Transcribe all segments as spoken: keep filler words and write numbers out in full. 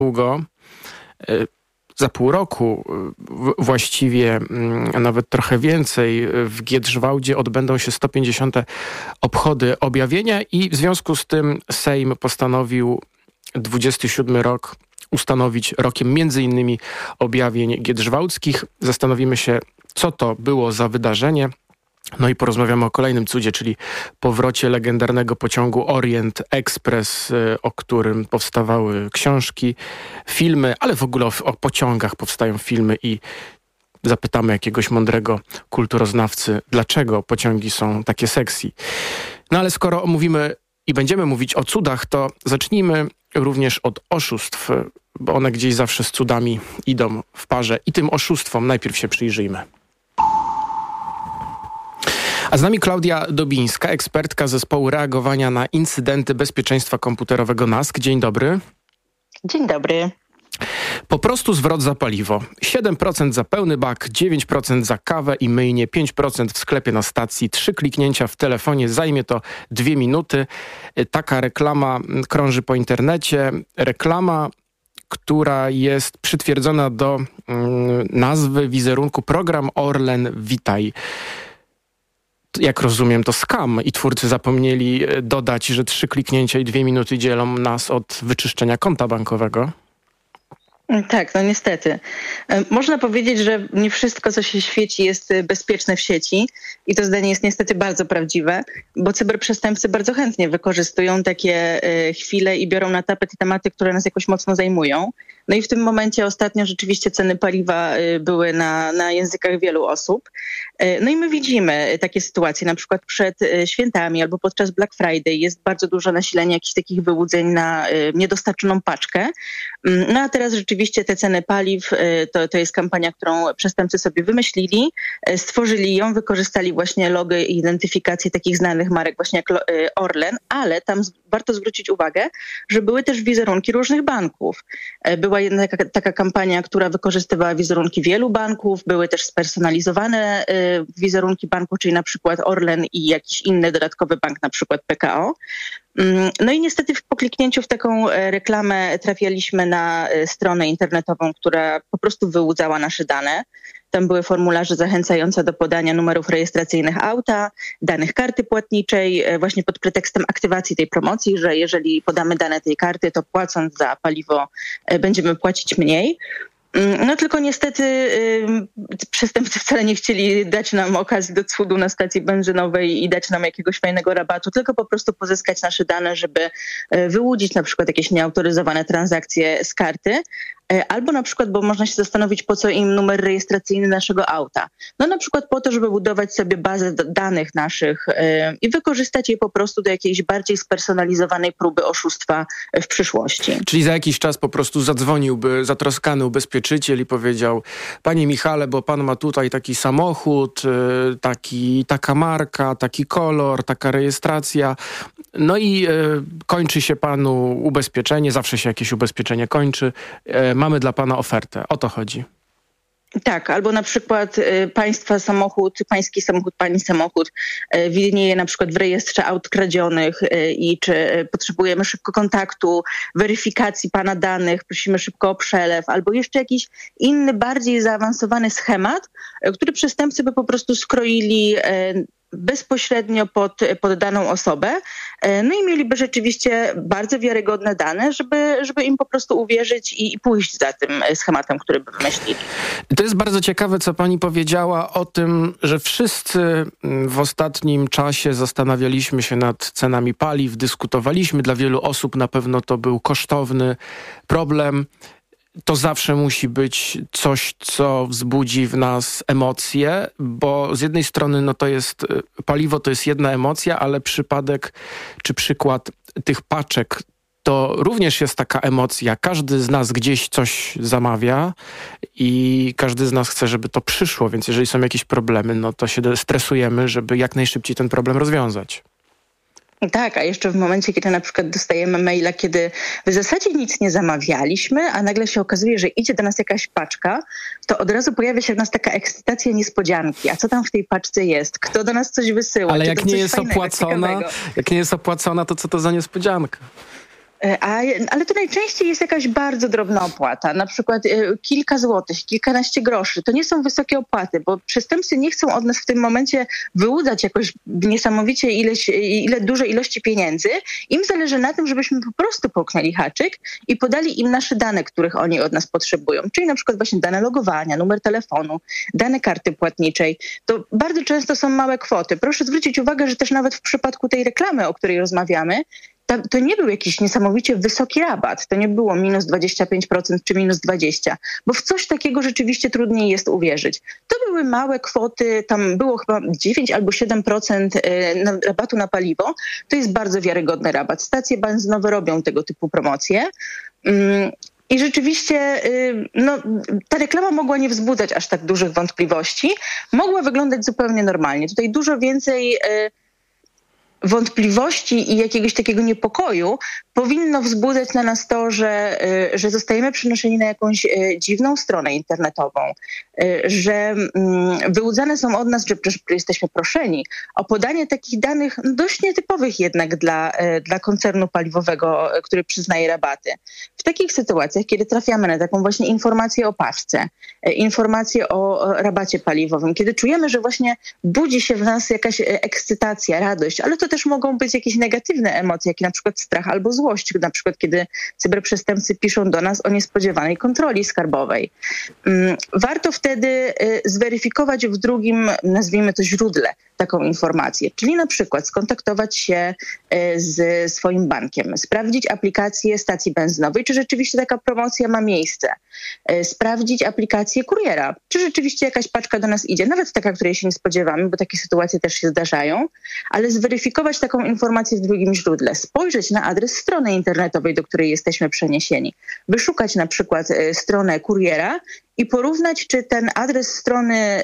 długo. Za pół roku, właściwie nawet trochę więcej, w Giedrzwałdzie odbędą się sto pięćdziesiąte obchody objawienia i w związku z tym Sejm postanowił dwudziesty siódmy rok ustanowić rokiem między innymi objawień giedrzwałdzkich. Zastanowimy się, co to było za wydarzenie. No i porozmawiamy o kolejnym cudzie, czyli powrocie legendarnego pociągu Orient Express, o którym powstawały książki, filmy, ale w ogóle o, o pociągach powstają filmy i zapytamy jakiegoś mądrego kulturoznawcy, dlaczego pociągi są takie sexy. No ale skoro mówimy i będziemy mówić o cudach, to zacznijmy również od oszustw, bo one gdzieś zawsze z cudami idą w parze i tym oszustwom najpierw się przyjrzyjmy. A z nami Klaudia Dobińska, ekspertka zespołu reagowania na incydenty bezpieczeństwa komputerowego N A S K. Dzień dobry. Dzień dobry. Po prostu zwrot za paliwo. siedem procent za pełny bak, dziewięć procent za kawę i myjnie, pięć procent w sklepie na stacji, trzy kliknięcia w telefonie, zajmie to dwie minuty. Taka reklama krąży po internecie. Reklama, która jest przytwierdzona do mm, nazwy wizerunku Program Orlen Witaj. Jak rozumiem, to skam i twórcy zapomnieli dodać, że trzy kliknięcia i dwie minuty dzielą nas od wyczyszczenia konta bankowego. Tak, no niestety. Można powiedzieć, że nie wszystko, co się świeci, jest bezpieczne w sieci i to zdanie jest niestety bardzo prawdziwe, bo cyberprzestępcy bardzo chętnie wykorzystują takie chwile i biorą na tapet tematy, które nas jakoś mocno zajmują. No i w tym momencie ostatnio rzeczywiście ceny paliwa były na, na językach wielu osób. No i my widzimy takie sytuacje, na przykład przed świętami albo podczas Black Friday jest bardzo dużo nasilenia jakichś takich wyłudzeń na niedostarczoną paczkę. No a teraz rzeczywiście te ceny paliw to, to jest kampania, którą przestępcy sobie wymyślili, stworzyli ją, wykorzystali właśnie logo i identyfikację takich znanych marek właśnie jak Orlen, ale tam warto zwrócić uwagę, że były też wizerunki różnych banków. Była jedna taka, taka kampania, która wykorzystywała wizerunki wielu banków, były też spersonalizowane wizerunki banku, czyli na przykład Orlen i jakiś inny dodatkowy bank, na przykład P K O. No i niestety po kliknięciu w taką reklamę trafialiśmy na stronę internetową, która po prostu wyłudzała nasze dane. Tam były formularze zachęcające do podania numerów rejestracyjnych auta, danych karty płatniczej, właśnie pod pretekstem aktywacji tej promocji, że jeżeli podamy dane tej karty, to płacąc za paliwo będziemy płacić mniej. No tylko niestety y, przestępcy wcale nie chcieli dać nam okazji do cudu na stacji benzynowej i dać nam jakiegoś fajnego rabatu, tylko po prostu pozyskać nasze dane, żeby y, wyłudzić na przykład jakieś nieautoryzowane transakcje z karty. Albo na przykład, bo można się zastanowić, po co im numer rejestracyjny naszego auta. No na przykład po to, żeby budować sobie bazę danych naszych yy, i wykorzystać je po prostu do jakiejś bardziej spersonalizowanej próby oszustwa w przyszłości. Czyli za jakiś czas po prostu zadzwoniłby zatroskany ubezpieczyciel i powiedział: panie Michale, bo pan ma tutaj taki samochód, yy, taki, taka marka, taki kolor, taka rejestracja. No i yy, kończy się panu ubezpieczenie, zawsze się jakieś ubezpieczenie kończy. Yy, Mamy dla pana ofertę. O to chodzi. Tak, albo na przykład y, państwa samochód, pański samochód, pani samochód y, widnieje na przykład w rejestrze aut kradzionych y, i czy y, potrzebujemy szybko kontaktu, weryfikacji pana danych, prosimy szybko o przelew, albo jeszcze jakiś inny, bardziej zaawansowany schemat, y, który przestępcy by po prostu skroili y, bezpośrednio pod, pod daną osobę. No i mieliby rzeczywiście bardzo wiarygodne dane, żeby, żeby im po prostu uwierzyć i, i pójść za tym schematem, który by wymyślili. To jest bardzo ciekawe, co pani powiedziała o tym, że wszyscy w ostatnim czasie zastanawialiśmy się nad cenami paliw, dyskutowaliśmy. Dla wielu osób na pewno to był kosztowny problem. To zawsze musi być coś, co wzbudzi w nas emocje, bo z jednej strony no to jest paliwo, to jest jedna emocja, ale przypadek czy przykład tych paczek to również jest taka emocja. Każdy z nas gdzieś coś zamawia i każdy z nas chce, żeby to przyszło, więc jeżeli są jakieś problemy, no to się stresujemy, żeby jak najszybciej ten problem rozwiązać. Tak, a jeszcze w momencie, kiedy na przykład dostajemy maila, kiedy w zasadzie nic nie zamawialiśmy, a nagle się okazuje, że idzie do nas jakaś paczka, to od razu pojawia się w nas taka ekscytacja niespodzianki. A co tam w tej paczce jest? Kto do nas coś wysyła? Ale Czy jak nie jest opłacona, jak nie jest opłacona, to co to za niespodzianka? A, ale to najczęściej jest jakaś bardzo drobna opłata, na przykład kilka złotych, kilkanaście groszy. To nie są wysokie opłaty, bo przestępcy nie chcą od nas w tym momencie wyłudzać jakoś niesamowicie ileś, ile duże ilości pieniędzy. Im zależy na tym, żebyśmy po prostu połknęli haczyk i podali im nasze dane, których oni od nas potrzebują. Czyli na przykład właśnie dane logowania, numer telefonu, dane karty płatniczej. To bardzo często są małe kwoty. Proszę zwrócić uwagę, że też nawet w przypadku tej reklamy, o której rozmawiamy, to nie był jakiś niesamowicie wysoki rabat. To nie było minus dwadzieścia pięć procent czy minus dwadzieścia procent, bo w coś takiego rzeczywiście trudniej jest uwierzyć. To były małe kwoty, tam było chyba dziewięć albo siedem procent rabatu na paliwo. To jest bardzo wiarygodny rabat. Stacje benzynowe robią tego typu promocje. I rzeczywiście no, ta reklama mogła nie wzbudzać aż tak dużych wątpliwości. Mogła wyglądać zupełnie normalnie. Tutaj dużo więcej wątpliwości i jakiegoś takiego niepokoju powinno wzbudzać na nas to, że, że zostajemy przenoszeni na jakąś dziwną stronę internetową, że wyłudzane są od nas, że jesteśmy proszeni o podanie takich danych dość nietypowych jednak dla, dla koncernu paliwowego, który przyznaje rabaty. W takich sytuacjach, kiedy trafiamy na taką właśnie informację o paczce, informację o rabacie paliwowym, kiedy czujemy, że właśnie budzi się w nas jakaś ekscytacja, radość, ale to też mogą być jakieś negatywne emocje, jak na przykład strach albo złość, na przykład kiedy cyberprzestępcy piszą do nas o niespodziewanej kontroli skarbowej. Warto wtedy zweryfikować w drugim, nazwijmy to, źródle taką informację, czyli na przykład skontaktować się z swoim bankiem, sprawdzić aplikację stacji benzynowej, czy rzeczywiście taka promocja ma miejsce, sprawdzić aplikację kuriera, czy rzeczywiście jakaś paczka do nas idzie, nawet taka, której się nie spodziewamy, bo takie sytuacje też się zdarzają, ale zweryfikować taką informację w drugim źródle, spojrzeć na adres strony internetowej, do której jesteśmy przeniesieni, wyszukać na przykład stronę kuriera i porównać, czy ten adres strony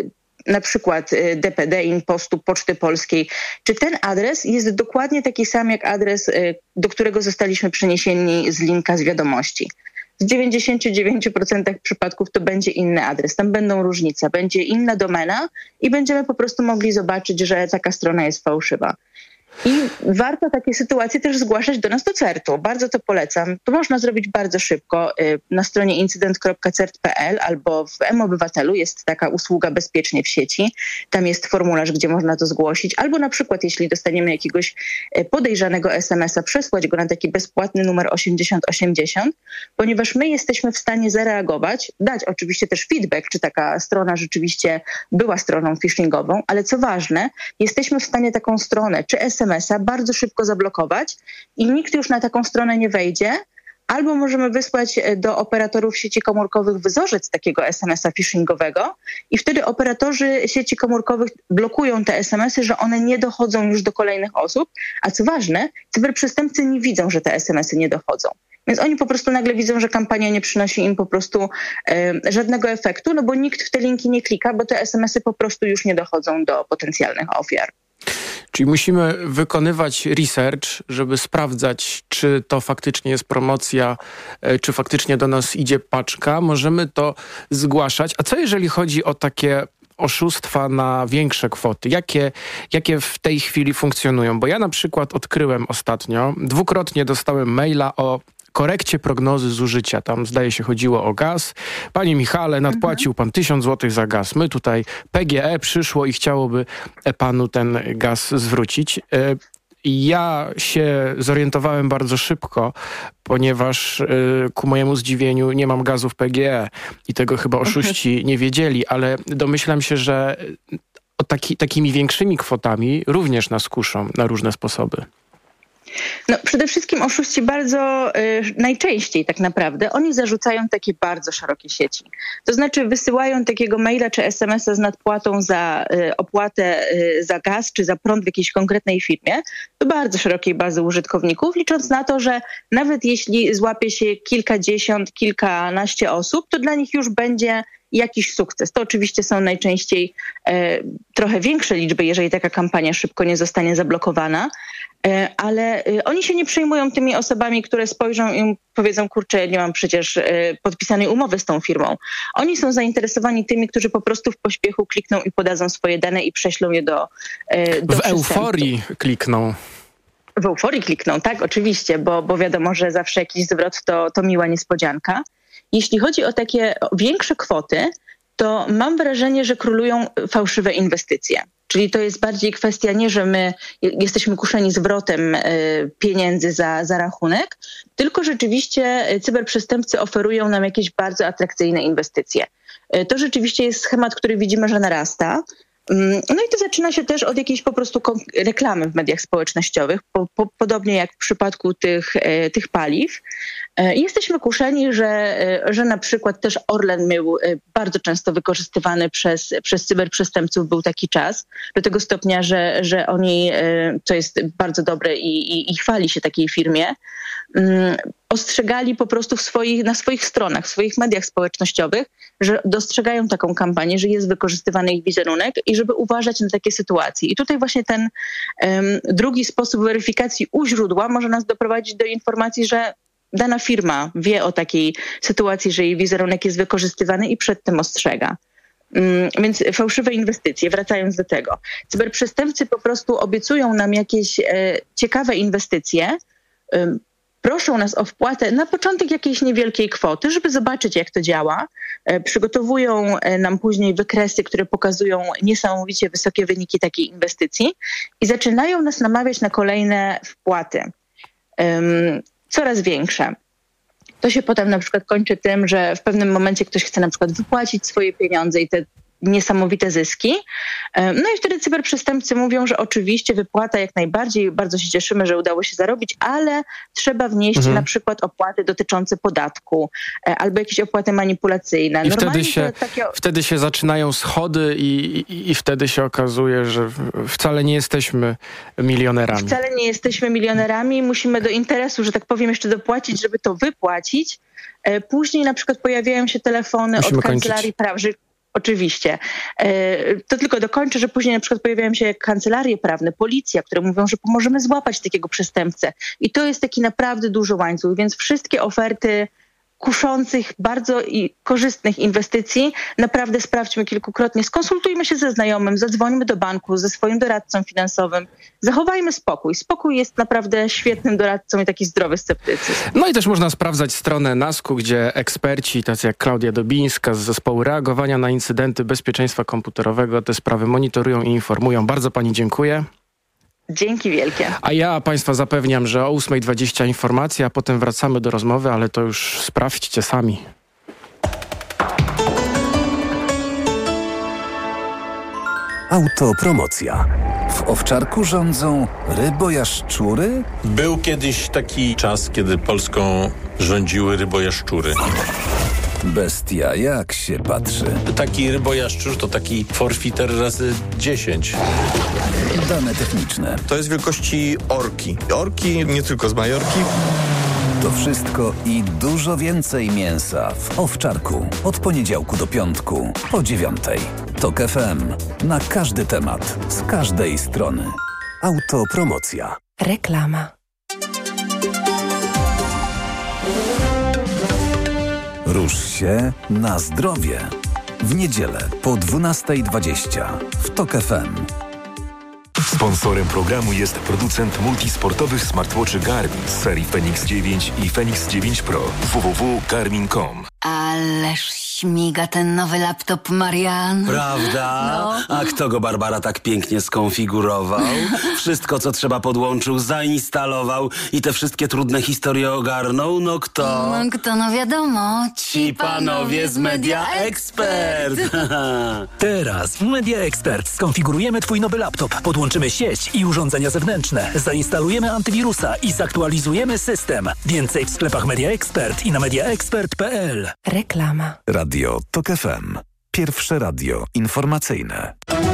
na przykład D P D, Impostu, Poczty Polskiej, czy ten adres jest dokładnie taki sam jak adres, do którego zostaliśmy przeniesieni z linka z wiadomości. W dziewięćdziesięciu dziewięciu procentach przypadków to będzie inny adres, tam będą różnice, będzie inna domena i będziemy po prostu mogli zobaczyć, że taka strona jest fałszywa. I warto takie sytuacje też zgłaszać do nas do certu. Bardzo to polecam. To można zrobić bardzo szybko. Na stronie incydent kropka cert kropka p l albo w M-Obywatelu jest taka usługa bezpiecznie w sieci. Tam jest formularz, gdzie można to zgłosić. Albo na przykład, jeśli dostaniemy jakiegoś podejrzanego es em es a, przesłać go na taki bezpłatny numer osiemdziesiąt osiemdziesiąt, ponieważ my jesteśmy w stanie zareagować, dać oczywiście też feedback, czy taka strona rzeczywiście była stroną phishingową, ale co ważne, jesteśmy w stanie taką stronę, czy es em es a bardzo szybko zablokować i nikt już na taką stronę nie wejdzie, albo możemy wysłać do operatorów sieci komórkowych wzorzec takiego es em es a phishingowego i wtedy operatorzy sieci komórkowych blokują te es em es y, że one nie dochodzą już do kolejnych osób, a co ważne, cyberprzestępcy nie widzą, że te es em es y nie dochodzą. Więc oni po prostu nagle widzą, że kampania nie przynosi im po prostu e, żadnego efektu, no bo nikt w te linki nie klika, bo te es em es y po prostu już nie dochodzą do potencjalnych ofiar. Czyli musimy wykonywać research, żeby sprawdzać, czy to faktycznie jest promocja, czy faktycznie do nas idzie paczka. Możemy to zgłaszać. A co jeżeli chodzi o takie oszustwa na większe kwoty? Jakie, jakie w tej chwili funkcjonują? Bo ja na przykład odkryłem ostatnio, dwukrotnie dostałem maila o korekcie prognozy zużycia. Tam zdaje się chodziło o gaz. Panie Michale, nadpłacił pan tysiąc złotych za gaz. My tutaj P G E przyszło i chciałoby panu ten gaz zwrócić. Ja się zorientowałem bardzo szybko, ponieważ ku mojemu zdziwieniu nie mam gazów P G E i tego chyba oszuści nie wiedzieli, ale domyślam się, że o taki, takimi większymi kwotami również nas kuszą na różne sposoby. No, przede wszystkim oszuści bardzo y, najczęściej tak naprawdę, oni zarzucają takie bardzo szerokie sieci. To znaczy wysyłają takiego maila czy es em es a z nadpłatą za y, opłatę y, za gaz czy za prąd w jakiejś konkretnej firmie do bardzo szerokiej bazy użytkowników, licząc na to, że nawet jeśli złapie się kilkadziesiąt, kilkanaście osób, to dla nich już będzie jakiś sukces. To oczywiście są najczęściej e, trochę większe liczby, jeżeli taka kampania szybko nie zostanie zablokowana, e, ale e, oni się nie przejmują tymi osobami, które spojrzą i powiedzą, kurczę, nie mam przecież e, podpisanej umowy z tą firmą. Oni są zainteresowani tymi, którzy po prostu w pośpiechu klikną i podadzą swoje dane i prześlą je do, e, do W euforii klikną. W euforii klikną, tak, oczywiście, bo, bo wiadomo, że zawsze jakiś zwrot to, to miła niespodzianka. Jeśli chodzi o takie większe kwoty, to mam wrażenie, że królują fałszywe inwestycje. Czyli to jest bardziej kwestia nie, że my jesteśmy kuszeni zwrotem pieniędzy za, za rachunek, tylko rzeczywiście cyberprzestępcy oferują nam jakieś bardzo atrakcyjne inwestycje. To rzeczywiście jest schemat, który widzimy, że narasta. No i to zaczyna się też od jakiejś po prostu reklamy w mediach społecznościowych, po, po, podobnie jak w przypadku tych, tych paliw. I jesteśmy kuszeni, że, że na przykład też Orlen był bardzo często wykorzystywany przez, przez cyberprzestępców, był taki czas, do tego stopnia, że, że oni, to jest bardzo dobre i, i, i chwali się takiej firmie, ostrzegali po prostu w swoich, na swoich stronach, w swoich mediach społecznościowych, że dostrzegają taką kampanię, że jest wykorzystywany ich wizerunek i żeby uważać na takie sytuacje. I tutaj właśnie ten um, drugi sposób weryfikacji u źródła może nas doprowadzić do informacji, że dana firma wie o takiej sytuacji, że jej wizerunek jest wykorzystywany i przed tym ostrzega. Um, więc fałszywe inwestycje, wracając do tego. Cyberprzestępcy po prostu obiecują nam jakieś e, ciekawe inwestycje, um, proszą nas o wpłatę na początek jakiejś niewielkiej kwoty, żeby zobaczyć, jak to działa. Przygotowują nam później wykresy, które pokazują niesamowicie wysokie wyniki takiej inwestycji i zaczynają nas namawiać na kolejne wpłaty. Um, coraz większe. To się potem na przykład kończy tym, że w pewnym momencie ktoś chce na przykład wypłacić swoje pieniądze i te niesamowite zyski. No i wtedy cyberprzestępcy mówią, że oczywiście wypłata jak najbardziej, bardzo się cieszymy, że udało się zarobić, ale trzeba wnieść mhm. na przykład opłaty dotyczące podatku albo jakieś opłaty manipulacyjne. I wtedy się, takie... wtedy się zaczynają schody i, i, i wtedy się okazuje, że wcale nie jesteśmy milionerami. Wcale nie jesteśmy milionerami. Musimy do interesu, że tak powiem, jeszcze dopłacić, żeby to wypłacić. Później na przykład pojawiają się telefony Musimy od kancelarii prawnych. Oczywiście. To tylko dokończę, że później na przykład pojawiają się kancelarie prawne, policja, które mówią, że pomożemy złapać takiego przestępcę. I to jest taki naprawdę duży łańcuch, więc wszystkie oferty kuszących, bardzo i korzystnych inwestycji naprawdę sprawdźmy kilkukrotnie, skonsultujmy się ze znajomym, zadzwońmy do banku, ze swoim doradcą finansowym, zachowajmy spokój. Spokój jest naprawdę świetnym doradcą i taki zdrowy sceptycyzm. No i też można sprawdzać stronę NASK-u, gdzie eksperci, tacy jak Klaudia Dobińska z zespołu reagowania na incydenty bezpieczeństwa komputerowego te sprawy monitorują i informują. Bardzo pani dziękuję. Dzięki wielkie. A ja państwa zapewniam, że o ósma dwadzieścia informacja, a potem wracamy do rozmowy, ale to już sprawdźcie sami. Autopromocja. W Owczarku rządzą rybojaszczury? Był kiedyś taki czas, kiedy Polską rządziły rybojaszczury. Bestia, jak się patrzy. Taki rybojaszczur to taki forfiter razy dziesięć. Dane techniczne. To jest wielkości orki. Orki nie tylko z Majorki. To wszystko i dużo więcej mięsa w Owczarku. Od poniedziałku do piątku po dziewiątej. Tok F M. Na każdy temat. Z każdej strony. Autopromocja. Reklama. Rusz się na zdrowie. W niedzielę po dwunasta dwadzieścia w Tok F M. Sponsorem programu jest producent multisportowych smartwatchy Garmin z serii Fenix dziewięć i Fenix dziewięć Pro. w w w kropka garmin kropka com. Ależ śmiga ten nowy laptop, Marian. Prawda? No. A kto go, Barbara, tak pięknie skonfigurował? Wszystko, co trzeba, podłączył, zainstalował i te wszystkie trudne historie ogarnął? No kto? No kto, no wiadomo. Ci panowie z Media Expert. Teraz w Media Expert skonfigurujemy twój nowy laptop, podłączymy sieć i urządzenia zewnętrzne, zainstalujemy antywirusa i zaktualizujemy system. Więcej w sklepach Media Expert i na media expert kropka p l. Reklama. Radio Tok F M. Pierwsze radio informacyjne.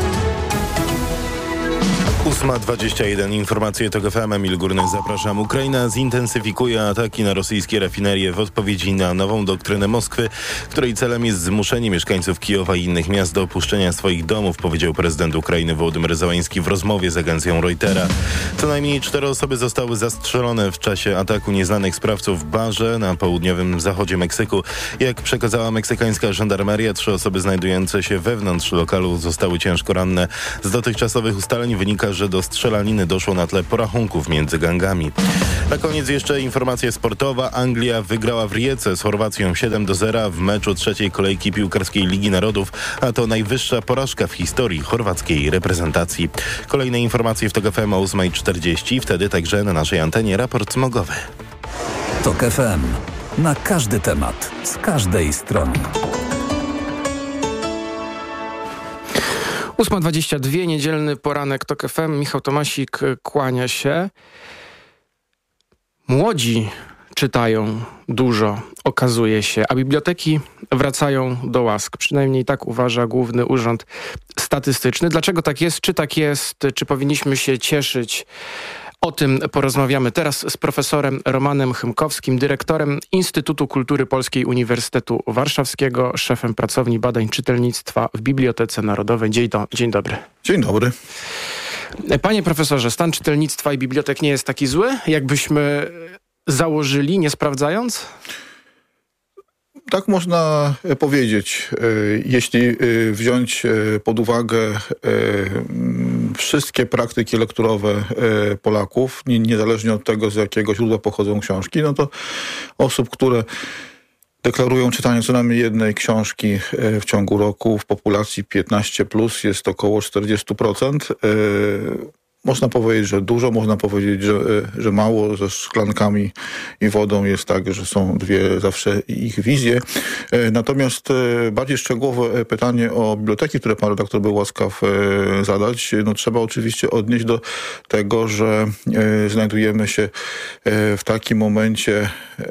ósma dwadzieścia jeden. Informacje Tok F M. Emil Górnych, zapraszam. Ukraina zintensyfikuje ataki na rosyjskie rafinerie w odpowiedzi na nową doktrynę Moskwy, której celem jest zmuszenie mieszkańców Kijowa i innych miast do opuszczenia swoich domów, powiedział prezydent Ukrainy Wołodymyr Zełański w rozmowie z agencją Reutera. Co najmniej cztery osoby zostały zastrzelone w czasie ataku nieznanych sprawców w barze na południowym zachodzie Meksyku. Jak przekazała meksykańska żandarmeria, trzy osoby znajdujące się wewnątrz lokalu zostały ciężko ranne. Z dotychczasowych ustaleń wynika, że do strzelaniny doszło na tle porachunków między gangami. Na koniec jeszcze informacja sportowa. Anglia wygrała w Rijece z Chorwacją siedem do zera w meczu trzeciej kolejki piłkarskiej Ligi Narodów, a to najwyższa porażka w historii chorwackiej reprezentacji. Kolejne informacje w TOK F M o ósma czterdzieści, wtedy także na naszej antenie raport smogowy. TOK F M. Na każdy temat, z każdej strony. ósma dwadzieścia dwa, niedzielny poranek TOK F M. Michał Tomasik kłania się. Młodzi czytają dużo, okazuje się, a biblioteki wracają do łask. Przynajmniej tak uważa Główny Urząd Statystyczny. Dlaczego tak jest? Czy tak jest? Czy powinniśmy się cieszyć? O tym porozmawiamy teraz z profesorem Romanem Chymkowskim, dyrektorem Instytutu Kultury Polskiej Uniwersytetu Warszawskiego, szefem Pracowni Badań Czytelnictwa w Bibliotece Narodowej. Dzień, do, dzień dobry. Dzień dobry. Panie profesorze, stan czytelnictwa i bibliotek nie jest taki zły, jakbyśmy założyli, nie sprawdzając? Tak można powiedzieć. Jeśli wziąć pod uwagę wszystkie praktyki lekturowe Polaków, niezależnie od tego, z jakiego źródła pochodzą książki, no to osób, które deklarują czytanie co najmniej jednej książki w ciągu roku w populacji piętnaście plus jest około czterdzieści procent. Można powiedzieć, że dużo, można powiedzieć, że, że mało. Ze szklankami i wodą jest tak, że są dwie zawsze ich wizje. Natomiast bardziej szczegółowe pytanie o biblioteki, które pan redaktor był łaskaw zadać, no trzeba oczywiście odnieść do tego, że znajdujemy się w takim momencie,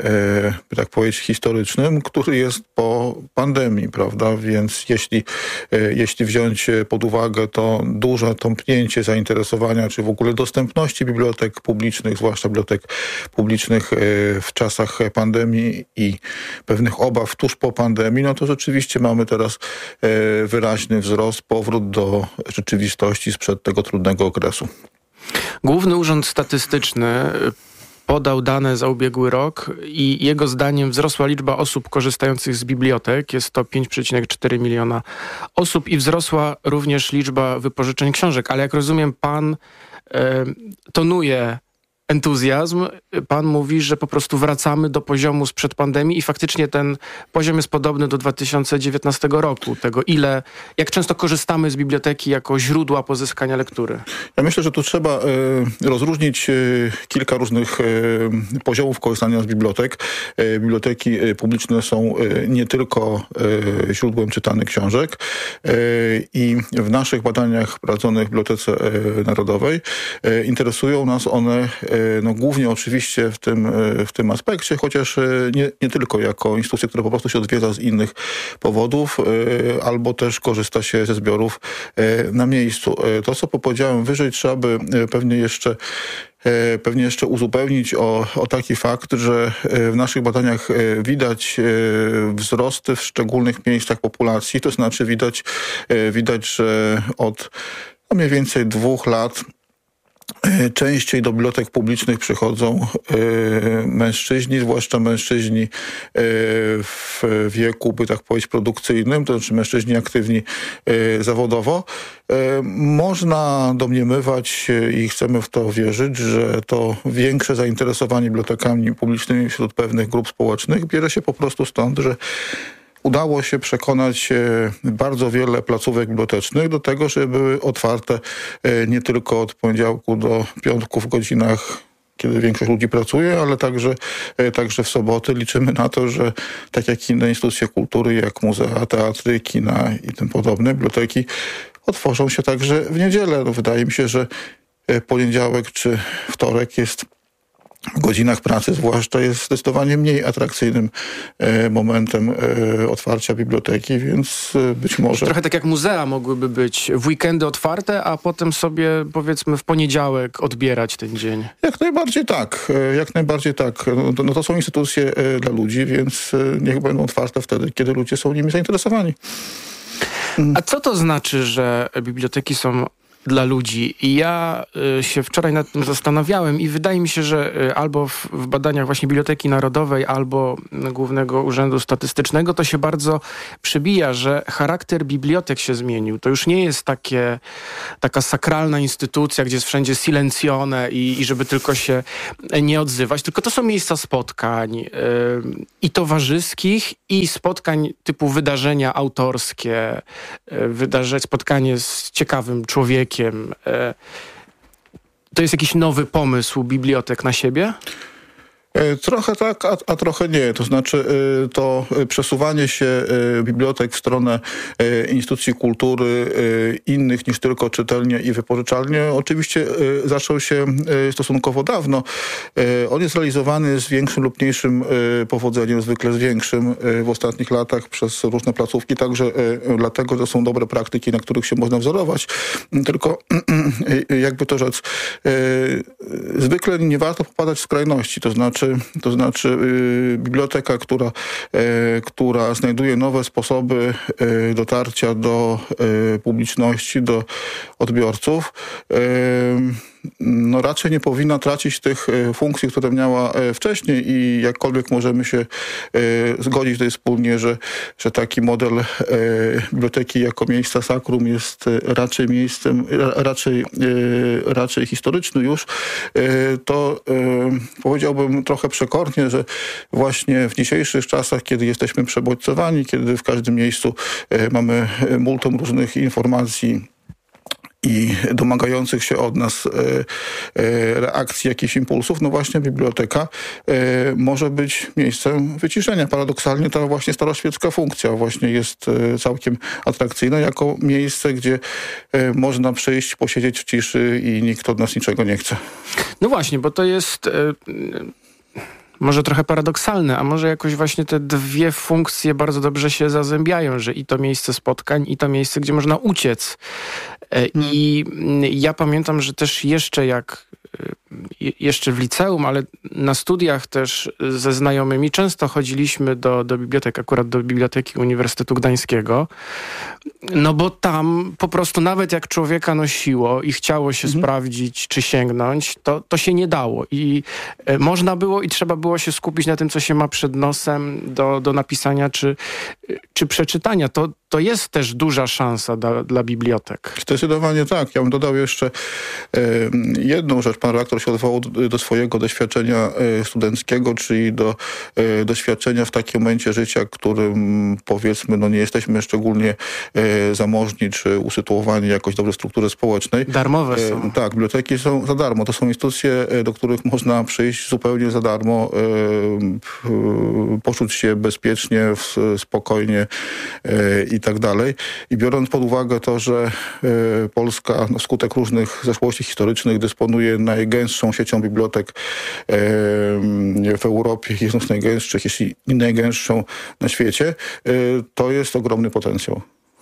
by tak powiedzieć, historycznym, który jest po pandemii, prawda? Więc jeśli, jeśli wziąć pod uwagę to duże tąpnięcie zainteresowania czy w ogóle dostępności bibliotek publicznych, zwłaszcza bibliotek publicznych w czasach pandemii i pewnych obaw tuż po pandemii, no to rzeczywiście mamy teraz wyraźny wzrost, powrót do rzeczywistości sprzed tego trudnego okresu. Główny Urząd Statystyczny podał dane za ubiegły rok i jego zdaniem wzrosła liczba osób korzystających z bibliotek. Jest to pięć przecinek cztery miliona osób i wzrosła również liczba wypożyczeń książek. Ale jak rozumiem, pan e, tonuje entuzjazm. Pan mówi, że po prostu wracamy do poziomu sprzed pandemii i faktycznie ten poziom jest podobny do dwa tysiące dziewiętnastego roku. Tego ile, jak często korzystamy z biblioteki jako źródła pozyskania lektury. Ja myślę, że tu trzeba y, rozróżnić y, kilka różnych y, poziomów korzystania z bibliotek. Y, biblioteki y, publiczne są y, nie tylko y, źródłem czytanych książek y, i w naszych badaniach prowadzonych w Bibliotece y, Narodowej y, interesują nas one no głównie oczywiście w tym, w tym aspekcie, chociaż nie, nie tylko jako instytucja, która po prostu się odwiedza z innych powodów, albo też korzysta się ze zbiorów na miejscu. To, co powiedziałem wyżej, trzeba by pewnie jeszcze pewnie jeszcze uzupełnić o, o taki fakt, że w naszych badaniach widać wzrosty w szczególnych miejscach populacji, to znaczy widać, widać że od no mniej więcej dwóch lat częściej do bibliotek publicznych przychodzą y, mężczyźni, zwłaszcza mężczyźni y, w wieku, by tak powiedzieć, produkcyjnym, to znaczy mężczyźni aktywni y, zawodowo. Y, można domniemywać y, i chcemy w to wierzyć, że to większe zainteresowanie bibliotekami publicznymi wśród pewnych grup społecznych bierze się po prostu stąd, że udało się przekonać bardzo wiele placówek bibliotecznych do tego, żeby były otwarte nie tylko od poniedziałku do piątku w godzinach, kiedy większość ludzi pracuje, ale także, także w soboty. Liczymy na to, że tak jak inne instytucje kultury, jak muzea, teatry, kina i tym podobne, biblioteki otworzą się także w niedzielę. No, wydaje mi się, że poniedziałek czy wtorek jest w godzinach pracy zwłaszcza jest zdecydowanie mniej atrakcyjnym e, momentem e, otwarcia biblioteki, więc e, być może... Trochę tak jak muzea mogłyby być w weekendy otwarte, a potem sobie powiedzmy w poniedziałek odbierać ten dzień. Jak najbardziej tak. E, jak najbardziej tak. No to, no to są instytucje e, dla ludzi, więc e, niech będą otwarte wtedy, kiedy ludzie są nimi zainteresowani. A co to znaczy, że biblioteki są dla ludzi. I ja y, się wczoraj nad tym zastanawiałem i wydaje mi się, że y, albo w, w badaniach właśnie Biblioteki Narodowej, albo Głównego Urzędu Statystycznego to się bardzo przybija, że charakter bibliotek się zmienił. To już nie jest takie, taka sakralna instytucja, gdzie jest wszędzie silencjone i, i żeby tylko się nie odzywać, tylko to są miejsca spotkań y, i towarzyskich, i spotkań typu wydarzenia autorskie, y, wydarzeń, spotkanie z ciekawym człowiekiem. To jest jakiś nowy pomysł bibliotek na siebie? Trochę tak, a, a trochę nie. To znaczy to przesuwanie się bibliotek w stronę instytucji kultury innych niż tylko czytelnie i wypożyczalnie oczywiście zaczął się stosunkowo dawno. On jest realizowany z większym lub mniejszym powodzeniem, zwykle z większym w ostatnich latach przez różne placówki, także dlatego, że są dobre praktyki, na których się można wzorować. Tylko jakby to rzec, zwykle nie warto popadać w skrajności, to znaczy To znaczy y, biblioteka, która, y, która znajduje nowe sposoby y, dotarcia do y, publiczności, do odbiorców, y, no raczej nie powinna tracić tych y, funkcji, które miała y, wcześniej i jakkolwiek możemy się y, zgodzić tutaj wspólnie, że, że taki model y, biblioteki jako miejsca sakrum jest y, raczej miejscem, y, raczej, y, raczej historyczny już, y, to y, powiedziałbym trochę przekornie, że właśnie w dzisiejszych czasach, kiedy jesteśmy przebodźcowani, kiedy w każdym miejscu y, mamy multum różnych informacji i domagających się od nas e, e, reakcji, jakichś impulsów, no właśnie biblioteka e, może być miejscem wyciszenia. Paradoksalnie ta właśnie staroświecka funkcja właśnie jest e, całkiem atrakcyjna jako miejsce, gdzie e, można przyjść, posiedzieć w ciszy i nikt od nas niczego nie chce. No właśnie, bo to jest... E, może trochę paradoksalne, a może jakoś właśnie te dwie funkcje bardzo dobrze się zazębiają, że i to miejsce spotkań, i to miejsce, gdzie można uciec. I ja pamiętam, że też jeszcze jak jeszcze w liceum, ale na studiach też ze znajomymi często chodziliśmy do, do bibliotek, akurat do Biblioteki Uniwersytetu Gdańskiego, no bo tam po prostu nawet jak człowieka nosiło i chciało się mhm. sprawdzić, czy sięgnąć, to, to się nie dało i e, można było i trzeba było się skupić na tym, co się ma przed nosem do, do napisania, czy, czy przeczytania. To, to jest też duża szansa dla, dla bibliotek. Zdecydowanie tak. Ja bym dodał jeszcze e, jedną rzecz. Pan redaktor się odwołał do, do swojego doświadczenia e, studenckiego, czyli do e, doświadczenia w takim momencie życia, którym powiedzmy, no nie jesteśmy szczególnie e, zamożni, czy usytuowani jakoś dobrze w strukturze społecznej. Darmowe są. E, tak, biblioteki są za darmo. To są instytucje, e, do których można przyjść zupełnie za darmo, e, e, poczuć się bezpiecznie, w, spokojnie e, i tak dalej. I biorąc pod uwagę to, że y, Polska no, wskutek różnych zaszłości historycznych dysponuje najgęstszą siecią bibliotek y, w Europie, jedną z najgęstszych, jeśli nie najgęstszą na świecie, y, to jest ogromny potencjał.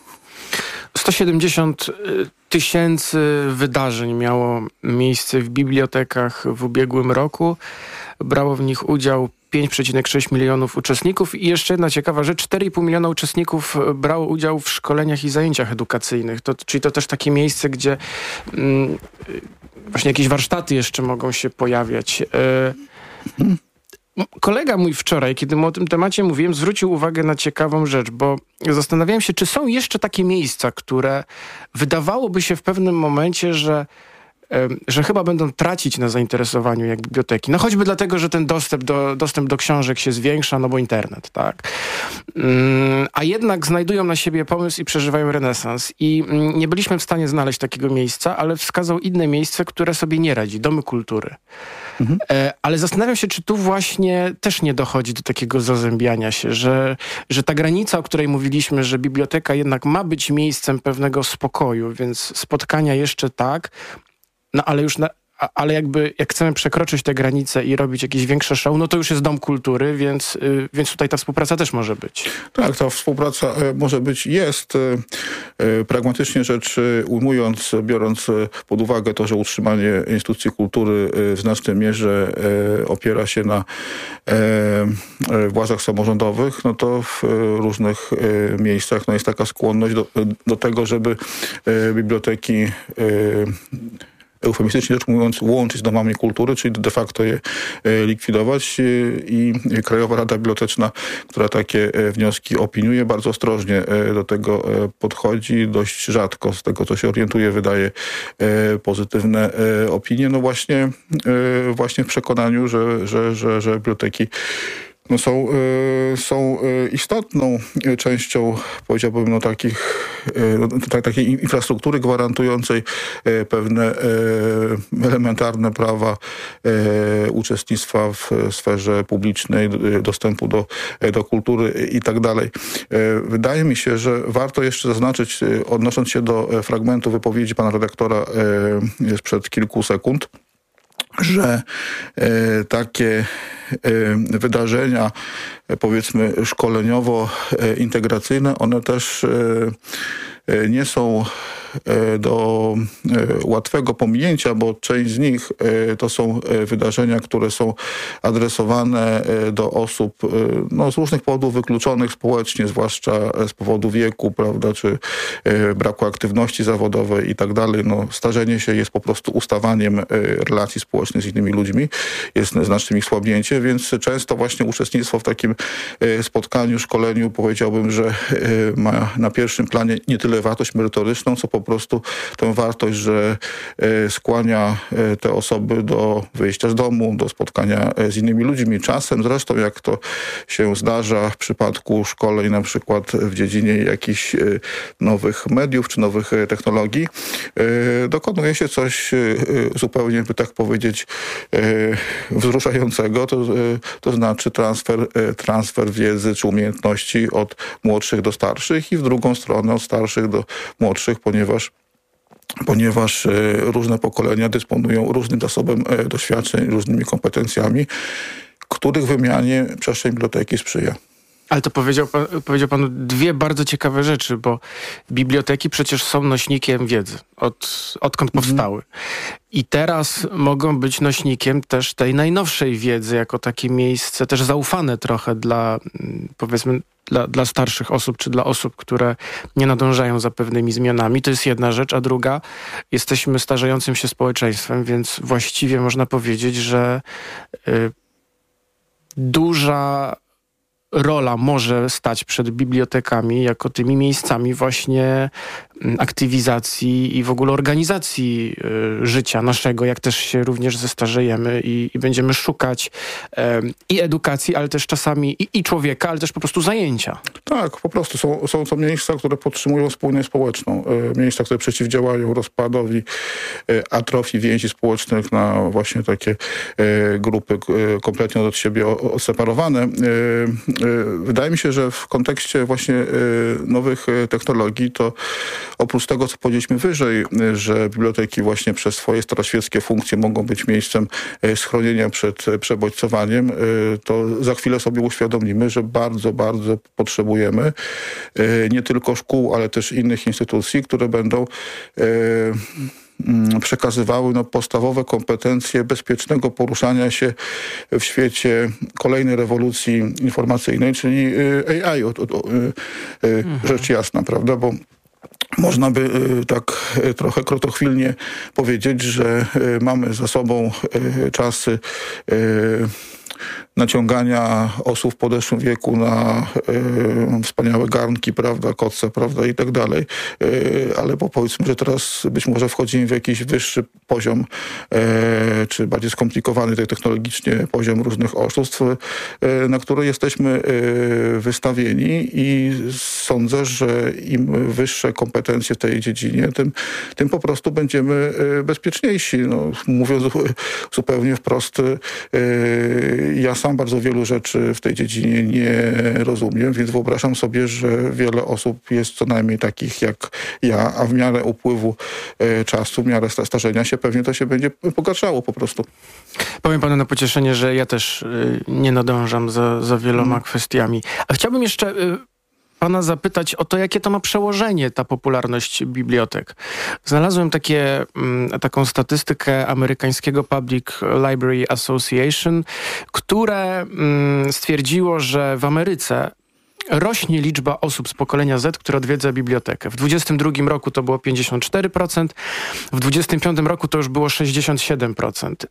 sto siedemdziesiąt tysięcy wydarzeń miało miejsce w bibliotekach w ubiegłym roku. Brało w nich udział pięć przecinek sześć milionów uczestników i jeszcze jedna ciekawa rzecz, cztery i pół miliona uczestników brało udział w szkoleniach i zajęciach edukacyjnych. To, czyli to też takie miejsce, gdzie mm, właśnie jakieś warsztaty jeszcze mogą się pojawiać. E, Kolega mój wczoraj, kiedy mu o tym temacie mówiłem, zwrócił uwagę na ciekawą rzecz, bo zastanawiałem się, czy są jeszcze takie miejsca, które wydawałoby się w pewnym momencie, że że chyba będą tracić na zainteresowaniu jak biblioteki. No choćby dlatego, że ten dostęp do, dostęp do książek się zwiększa, no bo internet, tak. Mm, a jednak znajdują na siebie pomysł i przeżywają renesans. I mm, nie byliśmy w stanie znaleźć takiego miejsca, ale wskazał inne miejsce, które sobie nie radzi. Domy kultury. Mhm. E, ale zastanawiam się, czy tu właśnie też nie dochodzi do takiego zazębiania się, że, że ta granica, o której mówiliśmy, że biblioteka jednak ma być miejscem pewnego spokoju, więc spotkania jeszcze tak, no ale już na, a, ale jakby jak chcemy przekroczyć te granice i robić jakieś większe show, no to już jest dom kultury, więc, y, więc tutaj ta współpraca też może być. Tak, ta współpraca y, może być, jest. Y, y, pragmatycznie rzecz y, ujmując, biorąc y, pod uwagę to, że utrzymanie instytucji kultury y, w znacznej mierze y, opiera się na y, y, władzach samorządowych, no to w y, różnych y, miejscach no jest taka skłonność do, do tego, żeby y, biblioteki y, eufemistycznie rzecz mówiąc, łączyć z domami kultury, czyli de facto je likwidować i Krajowa Rada Biblioteczna, która takie wnioski opiniuje, bardzo ostrożnie do tego podchodzi, dość rzadko z tego, co się orientuje, wydaje pozytywne opinie, no właśnie, właśnie w przekonaniu, że, że, że, że biblioteki no są, y, są y, istotną częścią, powiedziałbym, no takich, y, takiej infrastruktury gwarantującej y, pewne y, elementarne prawa y, uczestnictwa w sferze publicznej, y, dostępu do, y, do kultury i tak dalej. Y, wydaje mi się, że warto jeszcze zaznaczyć, y, odnosząc się do fragmentu wypowiedzi pana redaktora y, sprzed kilku sekund, że y, takie y, wydarzenia, y, powiedzmy szkoleniowo-integracyjne, one też y, y, nie są y, do y, łatwego pominięcia, bo część z nich y, to są y, wydarzenia, które są adresowane y, do osób y, no, z różnych powodów wykluczonych społecznie, zwłaszcza z powodu wieku, prawda, czy y, braku aktywności zawodowej i tak dalej. No, starzenie się jest po prostu ustawaniem y, relacji społecznych z innymi ludźmi, jest znacznym ich słabnięcie, więc często właśnie uczestnictwo w takim y, spotkaniu, szkoleniu, powiedziałbym, że y, ma na pierwszym planie nie tyle wartość merytoryczną, co po prostu tę wartość, że y, skłania y, te osoby do wyjścia z domu, do spotkania y, z innymi ludźmi. Czasem zresztą, jak to się zdarza w przypadku szkoleń na przykład w dziedzinie jakichś y, nowych mediów czy nowych y, technologii, y, dokonuje się coś y, zupełnie, by tak powiedzieć, y, wzruszającego, to, y, to znaczy transfer, y, transfer wiedzy czy umiejętności od młodszych do starszych i w drugą stronę od starszych do młodszych, ponieważ ponieważ różne pokolenia dysponują różnym zasobem doświadczeń, różnymi kompetencjami, których wymianie przestrzeń biblioteki sprzyja. Ale to powiedział pan, powiedział pan dwie bardzo ciekawe rzeczy, bo biblioteki przecież są nośnikiem wiedzy, od, odkąd powstały. I teraz mogą być nośnikiem też tej najnowszej wiedzy, jako takie miejsce też zaufane trochę dla, powiedzmy, dla, dla starszych osób, czy dla osób, które nie nadążają za pewnymi zmianami. To jest jedna rzecz, a druga, jesteśmy starzejącym się społeczeństwem, więc właściwie można powiedzieć, że y, duża rola może stać przed bibliotekami jako tymi miejscami właśnie aktywizacji i w ogóle organizacji y, życia naszego, jak też się również zestarzejemy i, i będziemy szukać y, i edukacji, ale też czasami i, i człowieka, ale też po prostu zajęcia. Tak, po prostu są, są to miejsca, które podtrzymują spójność społeczną. Y, miejsca, które przeciwdziałają rozpadowi, y, atrofii więzi społecznych na właśnie takie y, grupy y, kompletnie od siebie odseparowane. Y, y, wydaje mi się, że w kontekście właśnie y, nowych y, technologii to oprócz tego, co powiedzieliśmy wyżej, że biblioteki właśnie przez swoje staroświeckie funkcje mogą być miejscem schronienia przed przebodźcowaniem, to za chwilę sobie uświadomimy, że bardzo, bardzo potrzebujemy nie tylko szkół, ale też innych instytucji, które będą przekazywały no, podstawowe kompetencje bezpiecznego poruszania się w świecie kolejnej rewolucji informacyjnej, czyli A I, o, o, o, mhm. rzecz jasna, prawda, bo można by tak trochę krotochwilnie powiedzieć, że mamy za sobą czasy naciągania osób w podeszłym wieku na y, wspaniałe garnki, prawda, koce, prawda, i tak dalej. Y, ale bo powiedzmy, że teraz być może wchodzimy w jakiś wyższy poziom, y, czy bardziej skomplikowany tak technologicznie poziom różnych oszustw, y, na które jesteśmy y, wystawieni i sądzę, że im wyższe kompetencje w tej dziedzinie, tym, tym po prostu będziemy y, bezpieczniejsi. No, mówiąc zupełnie wprost, y, ja sam bardzo wielu rzeczy w tej dziedzinie nie rozumiem, więc wyobrażam sobie, że wiele osób jest co najmniej takich jak ja, a w miarę upływu czasu, w miarę starzenia się pewnie to się będzie pogarszało po prostu. Powiem panu na pocieszenie, że ja też nie nadążam za, za wieloma hmm. kwestiami. A chciałbym jeszcze pana zapytać o to, jakie to ma przełożenie, ta popularność bibliotek. Znalazłem takie, taką statystykę amerykańskiego Public Library Association, które stwierdziło, że w Ameryce rośnie liczba osób z pokolenia Z, które odwiedza bibliotekę. W dwudziestym drugim roku to było pięćdziesiąt cztery procent, w dwudziestym piątym roku to już było sześćdziesiąt siedem procent.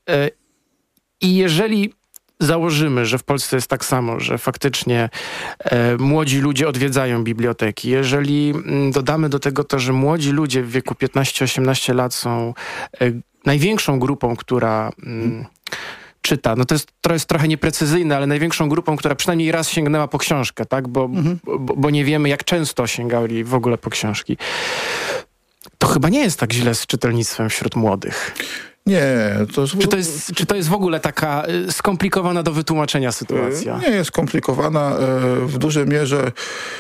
I jeżeli założymy, że w Polsce jest tak samo, że faktycznie e, młodzi ludzie odwiedzają biblioteki. Jeżeli m, dodamy do tego to, że młodzi ludzie w wieku piętnaście osiemnaście lat są e, największą grupą, która m, czyta, no to jest, to jest trochę nieprecyzyjne, ale największą grupą, która przynajmniej raz sięgnęła po książkę, tak? Bo, mhm. bo, bo nie wiemy, jak często sięgali w ogóle po książki. To chyba nie jest tak źle z czytelnictwem wśród młodych. Nie. To jest... Czy, to jest, czy to jest w ogóle taka skomplikowana do wytłumaczenia sytuacja? Nie jest skomplikowana. W dużej mierze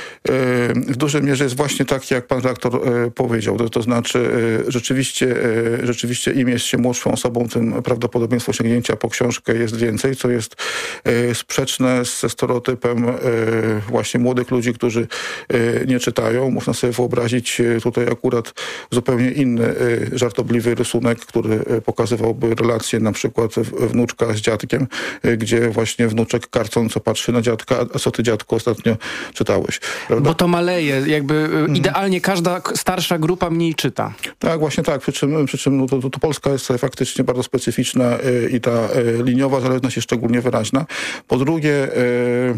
w dużej mierze jest właśnie tak, jak pan redaktor powiedział. To, to znaczy rzeczywiście, rzeczywiście im jest się młodszą osobą, tym prawdopodobieństwo sięgnięcia po książkę jest więcej, co jest sprzeczne ze stereotypem właśnie młodych ludzi, którzy nie czytają. Można sobie wyobrazić tutaj akurat zupełnie inny żartobliwy rysunek, który pokazywałby relację na przykład wnuczka z dziadkiem, gdzie właśnie wnuczek karcąco patrzy na dziadka, a co ty, dziadku, ostatnio czytałeś? Prawda? Bo to maleje, jakby hmm. idealnie każda starsza grupa mniej czyta. Tak, właśnie tak, przy czym, przy czym no to, to Polska jest faktycznie bardzo specyficzna y, i ta y, liniowa zależność jest szczególnie wyraźna. Po drugie, y,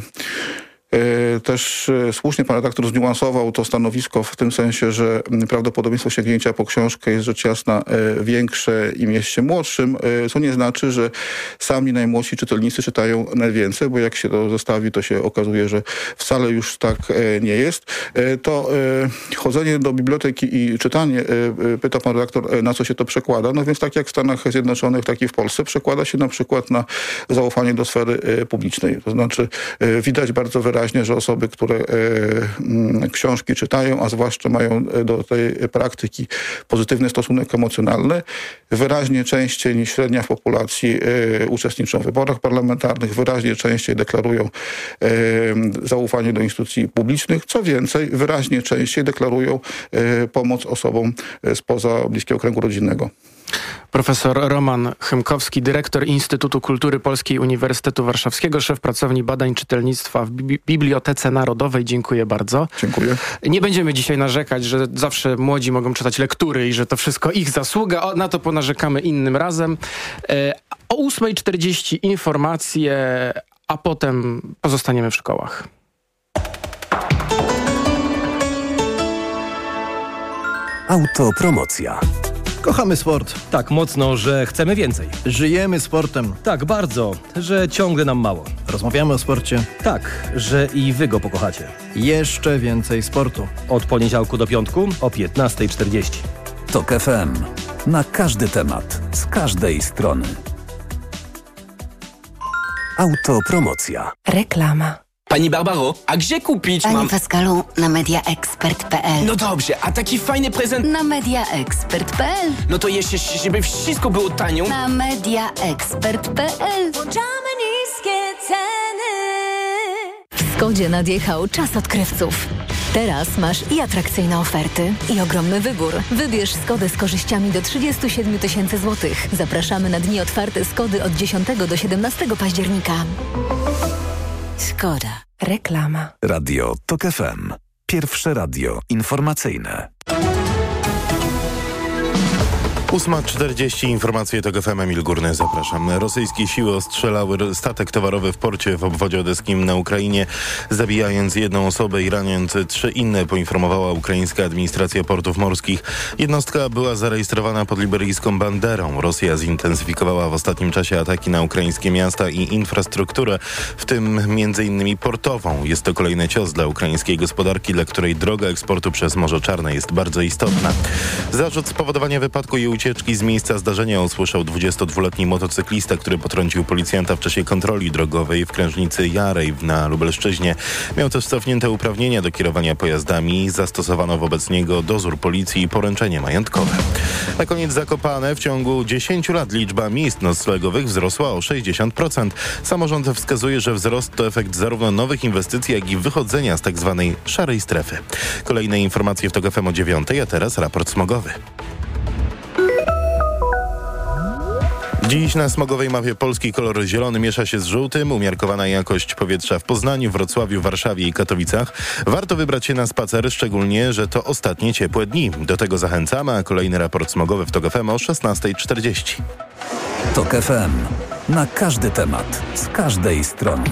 Też słusznie pan redaktor zniuansował to stanowisko w tym sensie, że prawdopodobieństwo sięgnięcia po książkę jest rzecz jasna większe im jest się młodszym, co nie znaczy, że sami najmłodsi czytelnicy czytają najwięcej, bo jak się to zestawi, to się okazuje, że wcale już tak nie jest. To chodzenie do biblioteki i czytanie, pyta pan redaktor, na co się to przekłada. No więc tak jak w Stanach Zjednoczonych, tak i w Polsce przekłada się na przykład na zaufanie do sfery publicznej. To znaczy widać bardzo wyraźnie, że osoby, które e, m, książki czytają, a zwłaszcza mają do tej praktyki pozytywny stosunek emocjonalny, wyraźnie częściej niż średnia w populacji e, uczestniczą w wyborach parlamentarnych, wyraźnie częściej deklarują e, zaufanie do instytucji publicznych, co więcej, wyraźnie częściej deklarują e, pomoc osobom spoza bliskiego kręgu rodzinnego. Profesor Roman Chymkowski, dyrektor Instytutu Kultury Polskiej Uniwersytetu Warszawskiego, szef pracowni badań czytelnictwa w Bi- Bibliotece Narodowej. Dziękuję bardzo. Dziękuję. Nie będziemy dzisiaj narzekać, że zawsze młodzi mogą czytać lektury i że to wszystko ich zasługa. O, na to ponarzekamy innym razem. E, o ósma czterdzieści informacje, a potem pozostaniemy w szkołach. Autopromocja. Kochamy sport. Tak mocno, że chcemy więcej. Żyjemy sportem. Tak bardzo, że ciągle nam mało. Rozmawiamy o sporcie. Tak, że i wy go pokochacie. Jeszcze więcej sportu. Od poniedziałku do piątku o piętnasta czterdzieści. Tok F M. Na każdy temat, z każdej strony. Autopromocja. Reklama. Pani Barbaro, a gdzie kupić Panie mam... Pascalu, na mediaexpert kropka p l. No dobrze, a taki fajny prezent... Na mediaexpert kropka p l. No to jeszcze, żeby wszystko było tanio... Na mediaexpert kropka p l. Włączamy niskie ceny. W Skodzie nadjechał czas odkrywców. Teraz masz i atrakcyjne oferty, i ogromny wybór. Wybierz Skodę z korzyściami do trzydzieści siedem tysięcy złotych. Zapraszamy na dni otwarte Skody od dziesiątego do siedemnastego października. Skoda. Reklama. Radio Tok F M. Pierwsze radio informacyjne. ósma czterdzieści, informacje Tok F M, Emil Górny, zapraszam. Rosyjskie siły ostrzelały statek towarowy w porcie w obwodzie odeskim na Ukrainie, zabijając jedną osobę i raniąc trzy inne, poinformowała ukraińska administracja portów morskich. Jednostka była zarejestrowana pod liberijską banderą. Rosja zintensyfikowała w ostatnim czasie ataki na ukraińskie miasta i infrastrukturę, w tym między innymi portową. Jest to kolejny cios dla ukraińskiej gospodarki, dla której droga eksportu przez Morze Czarne jest bardzo istotna. Zarzut spowodowania wypadku i ucieczki ucieczki z miejsca zdarzenia usłyszał dwudziestodwuletni motocyklista, który potrącił policjanta w czasie kontroli drogowej w Krężnicy Jarej na Lubelszczyźnie. Miał też cofnięte uprawnienia do kierowania pojazdami. Zastosowano wobec niego dozór policji i poręczenie majątkowe. Na koniec Zakopane. W ciągu dziesięciu lat liczba miejsc noclegowych wzrosła o sześćdziesiąt procent. Samorząd wskazuje, że wzrost to efekt zarówno nowych inwestycji, jak i wychodzenia z tak zwanej szarej strefy. Kolejne informacje w TOK F M o dziewiątej, a teraz raport smogowy. Dziś na smogowej mapie Polski kolor zielony miesza się z żółtym. Umiarkowana jakość powietrza w Poznaniu, Wrocławiu, Warszawie i Katowicach. Warto wybrać się na spacer, szczególnie, że to ostatnie ciepłe dni. Do tego zachęcamy, a kolejny raport smogowy w TOK F M o szesnasta czterdzieści. TOK F M. Na każdy temat, z każdej strony.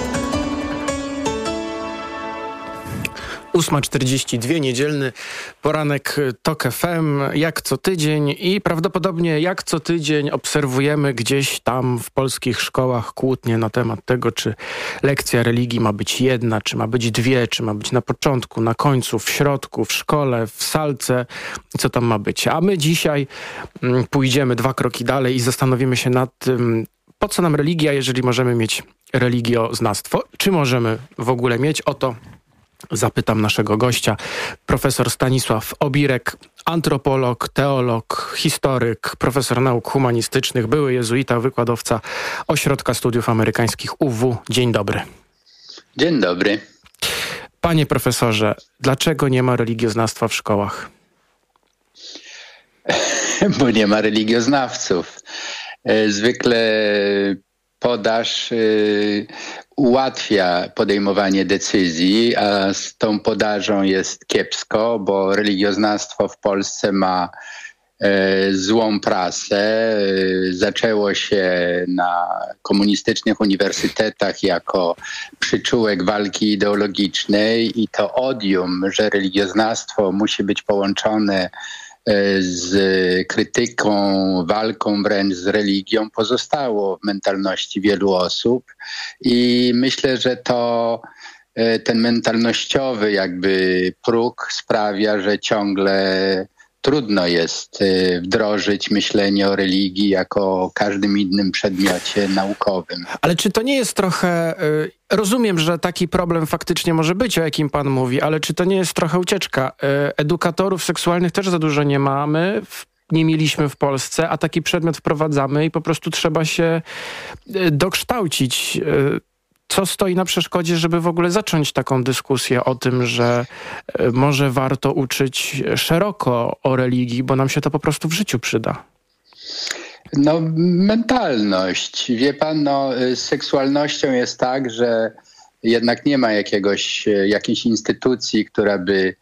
ósma czterdzieści dwa, niedzielny poranek TOK F M, jak co tydzień i prawdopodobnie jak co tydzień obserwujemy gdzieś tam w polskich szkołach kłótnie na temat tego, czy lekcja religii ma być jedna, czy ma być dwie, czy ma być na początku, na końcu, w środku, w szkole, w salce, co tam ma być. A my dzisiaj mm, pójdziemy dwa kroki dalej i zastanowimy się nad tym, po co nam religia, jeżeli możemy mieć religioznawstwo, czy możemy w ogóle mieć. Oto zapytam naszego gościa, profesor Stanisław Obirek, antropolog, teolog, historyk, profesor nauk humanistycznych, były jezuita, wykładowca Ośrodka Studiów Amerykańskich U W. Dzień dobry. Dzień dobry. Panie profesorze, dlaczego nie ma religioznawstwa w szkołach? Bo nie ma religioznawców. Zwykle podaż y, ułatwia podejmowanie decyzji, a z tą podażą jest kiepsko, bo religioznawstwo w Polsce ma y, złą prasę. Y, zaczęło się na komunistycznych uniwersytetach jako przyczółek walki ideologicznej i to odium, że religioznawstwo musi być połączone z krytyką, walką wręcz z religią pozostało w mentalności wielu osób i myślę, że to ten mentalnościowy jakby próg sprawia, że ciągle trudno jest wdrożyć myślenie o religii jako o każdym innym przedmiocie naukowym. Ale czy to nie jest trochę... Rozumiem, że taki problem faktycznie może być, o jakim pan mówi, ale czy to nie jest trochę ucieczka? Edukatorów seksualnych też za dużo nie mamy, nie mieliśmy w Polsce, a taki przedmiot wprowadzamy i po prostu trzeba się dokształcić. Co stoi na przeszkodzie, żeby w ogóle zacząć taką dyskusję o tym, że może warto uczyć szeroko o religii, bo nam się to po prostu w życiu przyda? No, mentalność. Wie pan, no, z seksualnością jest tak, że jednak nie ma jakiegoś, jakiejś instytucji, która by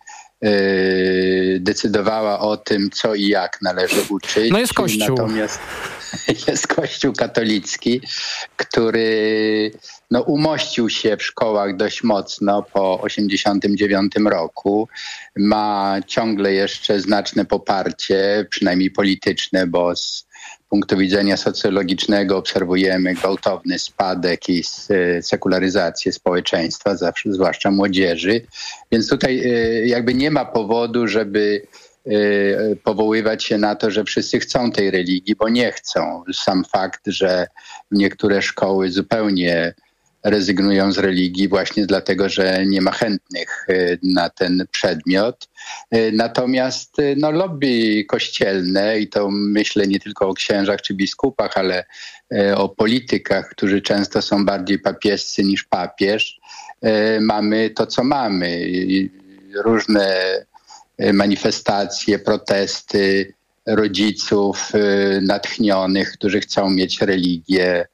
yy, decydowała o tym, co i jak należy uczyć. No jest Kościół. Natomiast jest Kościół katolicki, który no, umościł się w szkołach dość mocno po osiemdziesiątym dziewiątym roku. Ma ciągle jeszcze znaczne poparcie, przynajmniej polityczne, bo z punktu widzenia socjologicznego obserwujemy gwałtowny spadek i sekularyzację społeczeństwa, zawsze, zwłaszcza młodzieży. Więc tutaj jakby nie ma powodu, żeby powoływać się na to, że wszyscy chcą tej religii, bo nie chcą. Sam fakt, że niektóre szkoły zupełnie rezygnują z religii właśnie dlatego, że nie ma chętnych na ten przedmiot. Natomiast no, lobby kościelne, i to myślę nie tylko o księżach czy biskupach, ale o politykach, którzy często są bardziej papiescy niż papież, mamy to, co mamy. Różne manifestacje, protesty rodziców natchnionych, którzy chcą mieć religię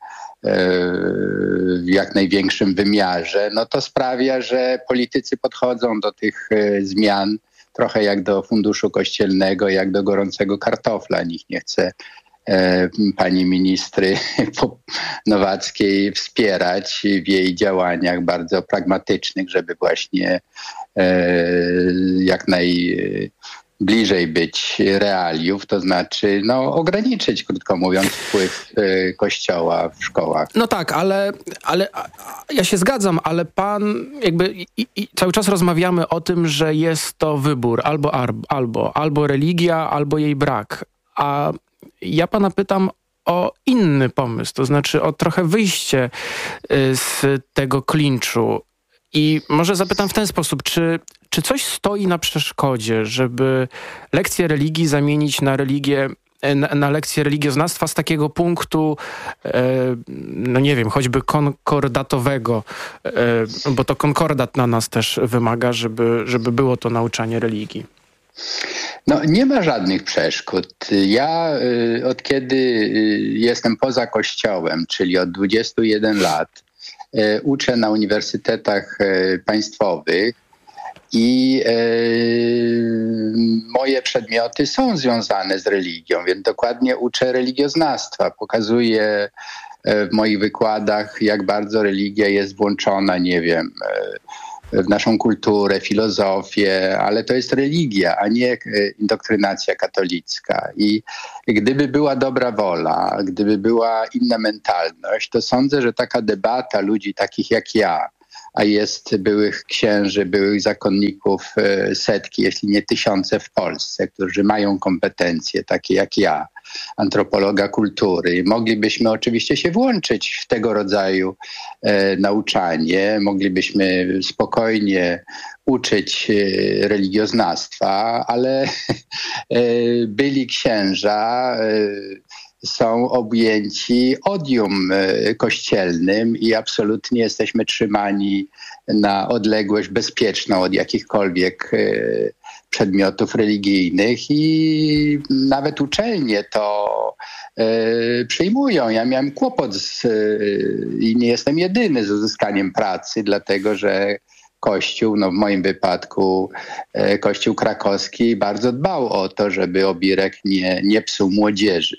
w jak największym wymiarze, no to sprawia, że politycy podchodzą do tych zmian trochę jak do funduszu kościelnego, jak do gorącego kartofla. Nikt nie chce pani ministry Nowackiej wspierać w jej działaniach bardzo pragmatycznych, żeby właśnie jak najbliżej być realiów, to znaczy no, ograniczyć, krótko mówiąc, wpływ Kościoła w szkołach. No tak, ale, ale ja się zgadzam, ale pan jakby i, i cały czas rozmawiamy o tym, że jest to wybór albo, albo, albo religia, albo jej brak. A ja pana pytam o inny pomysł, to znaczy o trochę wyjście z tego klinczu. I może zapytam w ten sposób, czy, czy coś stoi na przeszkodzie, żeby lekcję religii zamienić na religię, na, na lekcję religioznawstwa z takiego punktu, e, no nie wiem, choćby konkordatowego, e, bo to konkordat na nas też wymaga, żeby, żeby było to nauczanie religii. No, nie ma żadnych przeszkód. Ja y, od kiedy y, jestem poza Kościołem, czyli od dwudziestu jeden lat, y, uczę na uniwersytetach y, państwowych i y, moje przedmioty są związane z religią, więc dokładnie uczę religioznawstwa. Pokazuję y, w moich wykładach, jak bardzo religia jest włączona, nie wiem, y, w naszą kulturę, filozofię, ale to jest religia, a nie indoktrynacja katolicka. I gdyby była dobra wola, gdyby była inna mentalność, to sądzę, że taka debata ludzi takich jak ja, a jest byłych księży, byłych zakonników setki, jeśli nie tysiące w Polsce, którzy mają kompetencje takie jak ja, antropologa kultury. Moglibyśmy oczywiście się włączyć w tego rodzaju e, nauczanie, moglibyśmy spokojnie uczyć e, religioznawstwa, ale e, byli księża e, są objęci odium kościelnym i absolutnie jesteśmy trzymani na odległość bezpieczną od jakichkolwiek przedmiotów religijnych i nawet uczelnie to przyjmują. Ja miałem kłopot z, i nie jestem jedyny z uzyskaniem pracy, dlatego że Kościół, no w moim wypadku Kościół krakowski bardzo dbał o to, żeby obirek nie, nie psuł młodzieży.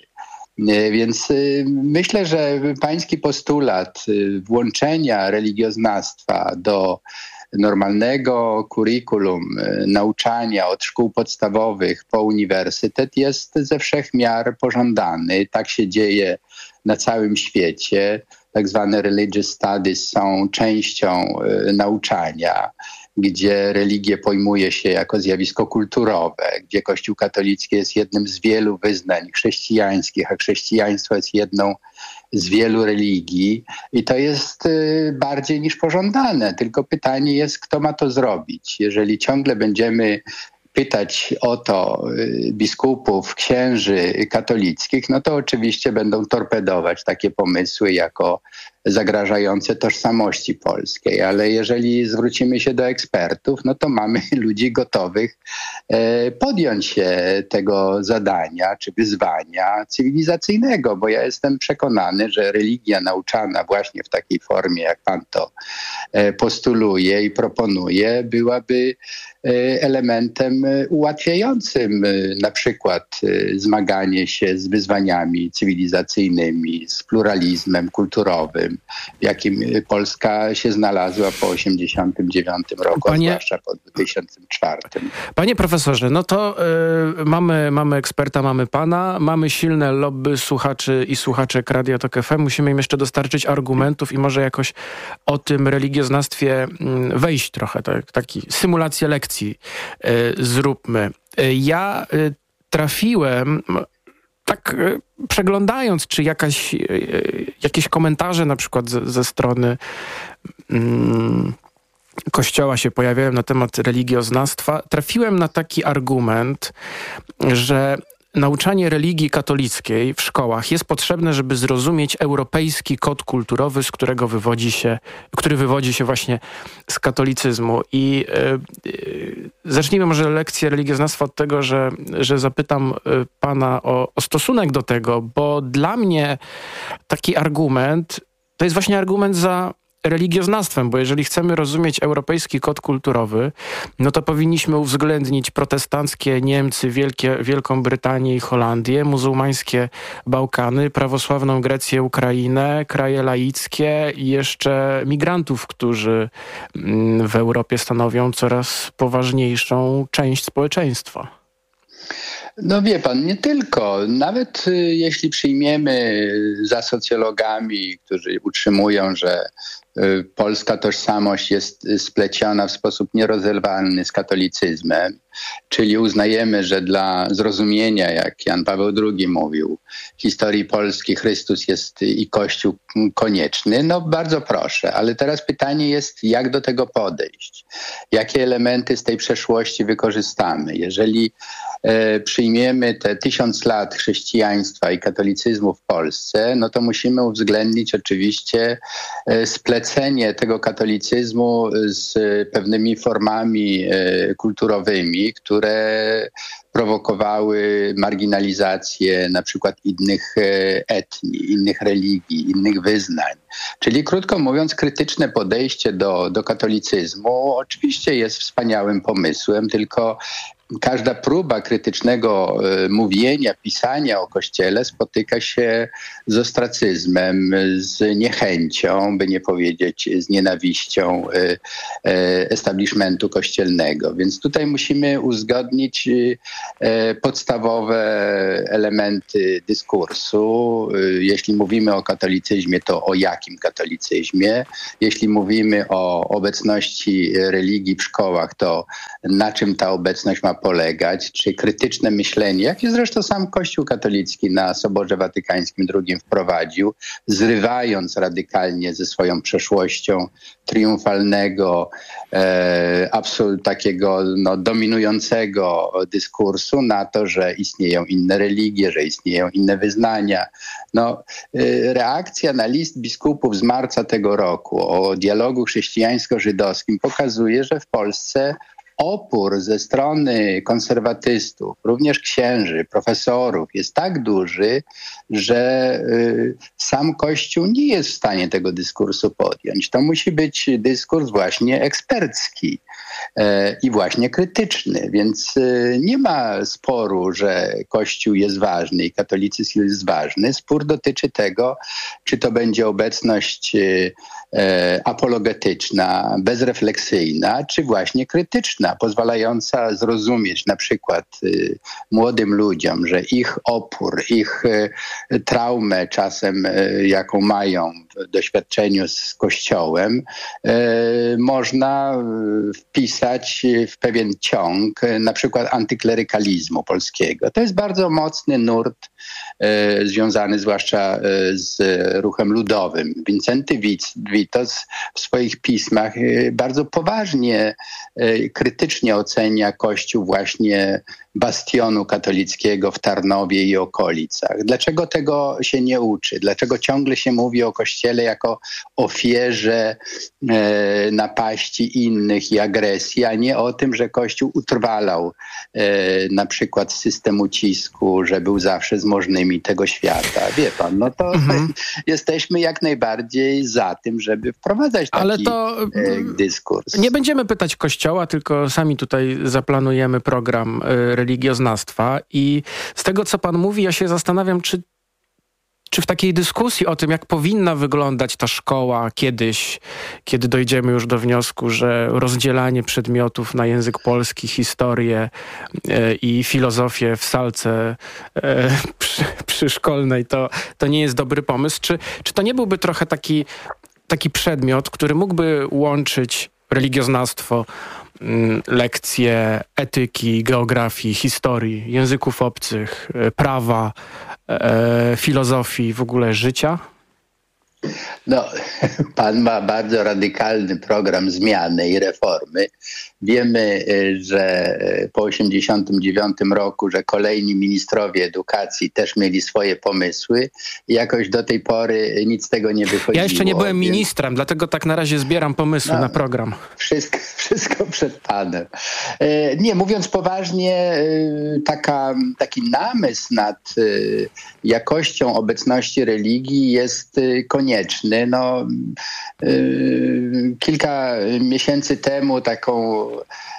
Więc myślę, że pański postulat włączenia religioznawstwa do normalnego kurikulum nauczania od szkół podstawowych po uniwersytet jest ze wszech miar pożądany. Tak się dzieje na całym świecie. Tak zwane religious studies są częścią nauczania, gdzie religię pojmuje się jako zjawisko kulturowe, gdzie Kościół katolicki jest jednym z wielu wyznań chrześcijańskich, a chrześcijaństwo jest jedną z wielu religii i to jest bardziej niż pożądane. Tylko pytanie jest, kto ma to zrobić. Jeżeli ciągle będziemy pytać o to biskupów, księży katolickich, no to oczywiście będą torpedować takie pomysły jako zagrażające tożsamości polskiej. Ale jeżeli zwrócimy się do ekspertów, no to mamy ludzi gotowych e, podjąć się tego zadania czy wyzwania cywilizacyjnego, bo ja jestem przekonany, że religia nauczana właśnie w takiej formie, jak pan to e, postuluje i proponuje, byłaby e, elementem ułatwiającym e, na przykład e, zmaganie się z wyzwaniami cywilizacyjnymi, z pluralizmem kulturowym, w jakim Polska się znalazła po osiemdziesiątym dziewiątym roku, Panie, zwłaszcza po dwa tysiące czwartym. Panie profesorze, no to y, mamy, mamy eksperta, mamy pana, mamy silne lobby słuchaczy i słuchaczek Radia Tok F M. Musimy im jeszcze dostarczyć argumentów i może jakoś o tym religioznawstwie wejść trochę, tak, taki symulację lekcji y, zróbmy. Y, ja y, trafiłem... Tak przeglądając, czy jakaś, jakieś komentarze na przykład ze, ze strony mm, Kościoła się pojawiają na temat religioznawstwa, trafiłem na taki argument, że nauczanie religii katolickiej w szkołach jest potrzebne, żeby zrozumieć europejski kod kulturowy, z którego wywodzi się, który wywodzi się właśnie z katolicyzmu. I yy, yy, zacznijmy może lekcję religioznawstwa od tego, że, że zapytam yy, pana o, o stosunek do tego, bo dla mnie taki argument to jest właśnie argument za religioznawstwem, bo jeżeli chcemy rozumieć europejski kod kulturowy, no to powinniśmy uwzględnić protestanckie Niemcy, Wielkie, Wielką Brytanię i Holandię, muzułmańskie Bałkany, prawosławną Grecję, Ukrainę, kraje laickie i jeszcze migrantów, którzy w Europie stanowią coraz poważniejszą część społeczeństwa. No wie pan, nie tylko. Nawet y, jeśli przyjmiemy za socjologami, którzy utrzymują, że y, polska tożsamość jest spleciona w sposób nierozerwalny z katolicyzmem, czyli uznajemy, że dla zrozumienia, jak Jan Paweł drugi mówił, historii Polski Chrystus jest i Kościół konieczny, no bardzo proszę. Ale teraz pytanie jest, jak do tego podejść? Jakie elementy z tej przeszłości wykorzystamy? Jeżeli e, przyjmiemy te tysiąc lat chrześcijaństwa i katolicyzmu w Polsce, no to musimy uwzględnić oczywiście e, splecenie tego katolicyzmu z pewnymi formami e, kulturowymi, które prowokowały marginalizację na przykład innych etnii, innych religii, innych wyznań. Czyli krótko mówiąc, krytyczne podejście do, do katolicyzmu oczywiście jest wspaniałym pomysłem, tylko każda próba krytycznego y, mówienia, pisania o Kościele spotyka się z ostracyzmem, z niechęcią, by nie powiedzieć z nienawiścią y, y, establishmentu kościelnego. Więc tutaj musimy uzgodnić y, podstawowe elementy dyskursu. Y, jeśli mówimy o katolicyzmie, to o jakim katolicyzmie? Jeśli mówimy o obecności religii w szkołach, to na czym ta obecność ma polegać, czy krytyczne myślenie, jakie zresztą sam Kościół katolicki na Soborze Watykańskim drugim wprowadził, zrywając radykalnie ze swoją przeszłością triumfalnego, e, absolut takiego no, dominującego dyskursu na to, że istnieją inne religie, że istnieją inne wyznania. No, e, reakcja na list biskupów z marca tego roku o dialogu chrześcijańsko-żydowskim pokazuje, że w Polsce opór ze strony konserwatystów, również księży, profesorów jest tak duży, że y, sam Kościół nie jest w stanie tego dyskursu podjąć. To musi być dyskurs właśnie ekspercki y, i właśnie krytyczny. Więc y, nie ma sporu, że Kościół jest ważny i katolicyzm jest ważny. Spór dotyczy tego, czy to będzie obecność y, y, apologetyczna, bezrefleksyjna, czy właśnie krytyczna, pozwalająca zrozumieć na przykład y, młodym ludziom, że ich opór, ich y, traumę czasem, y, jaką mają w doświadczeniu z Kościołem, y, można y, wpisać w pewien ciąg y, na przykład antyklerykalizmu polskiego. To jest bardzo mocny nurt y, związany zwłaszcza y, z ruchem ludowym. Wincenty Witos w swoich pismach y, bardzo poważnie y, krytycznie ocenia Kościół właśnie bastionu katolickiego w Tarnowie i okolicach. Dlaczego tego się nie uczy? Dlaczego ciągle się mówi o Kościele jako ofierze e, napaści innych i agresji, a nie o tym, że Kościół utrwalał e, na przykład system ucisku, że był zawsze z możnymi tego świata. Wie pan, no to mhm. jesteśmy jak najbardziej za tym, żeby wprowadzać taki Ale to, e, dyskurs. Nie będziemy pytać Kościoła, tylko sami tutaj zaplanujemy program e, religioznawstwa i z tego, co pan mówi, ja się zastanawiam, czy, czy w takiej dyskusji o tym, jak powinna wyglądać ta szkoła kiedyś, kiedy dojdziemy już do wniosku, że rozdzielanie przedmiotów na język polski, historię e, i filozofię w salce e, przy, przyszkolnej, to, to nie jest dobry pomysł. Czy, czy to nie byłby trochę taki, taki przedmiot, który mógłby łączyć religioznawstwo, lekcje etyki, geografii, historii, języków obcych, prawa, e, filozofii, w ogóle życia? No, pan ma bardzo radykalny program zmiany i reformy. Wiemy, że po osiemdziesiątym dziewiątym roku, że kolejni ministrowie edukacji też mieli swoje pomysły i jakoś do tej pory nic z tego nie wychodziło. Ja jeszcze nie byłem więc... ministrem, dlatego tak na razie zbieram pomysły no, na program. Wszystko, wszystko przed panem. Nie, mówiąc poważnie, taka, taki namysł nad jakością obecności religii jest konieczny. No, kilka miesięcy temu taką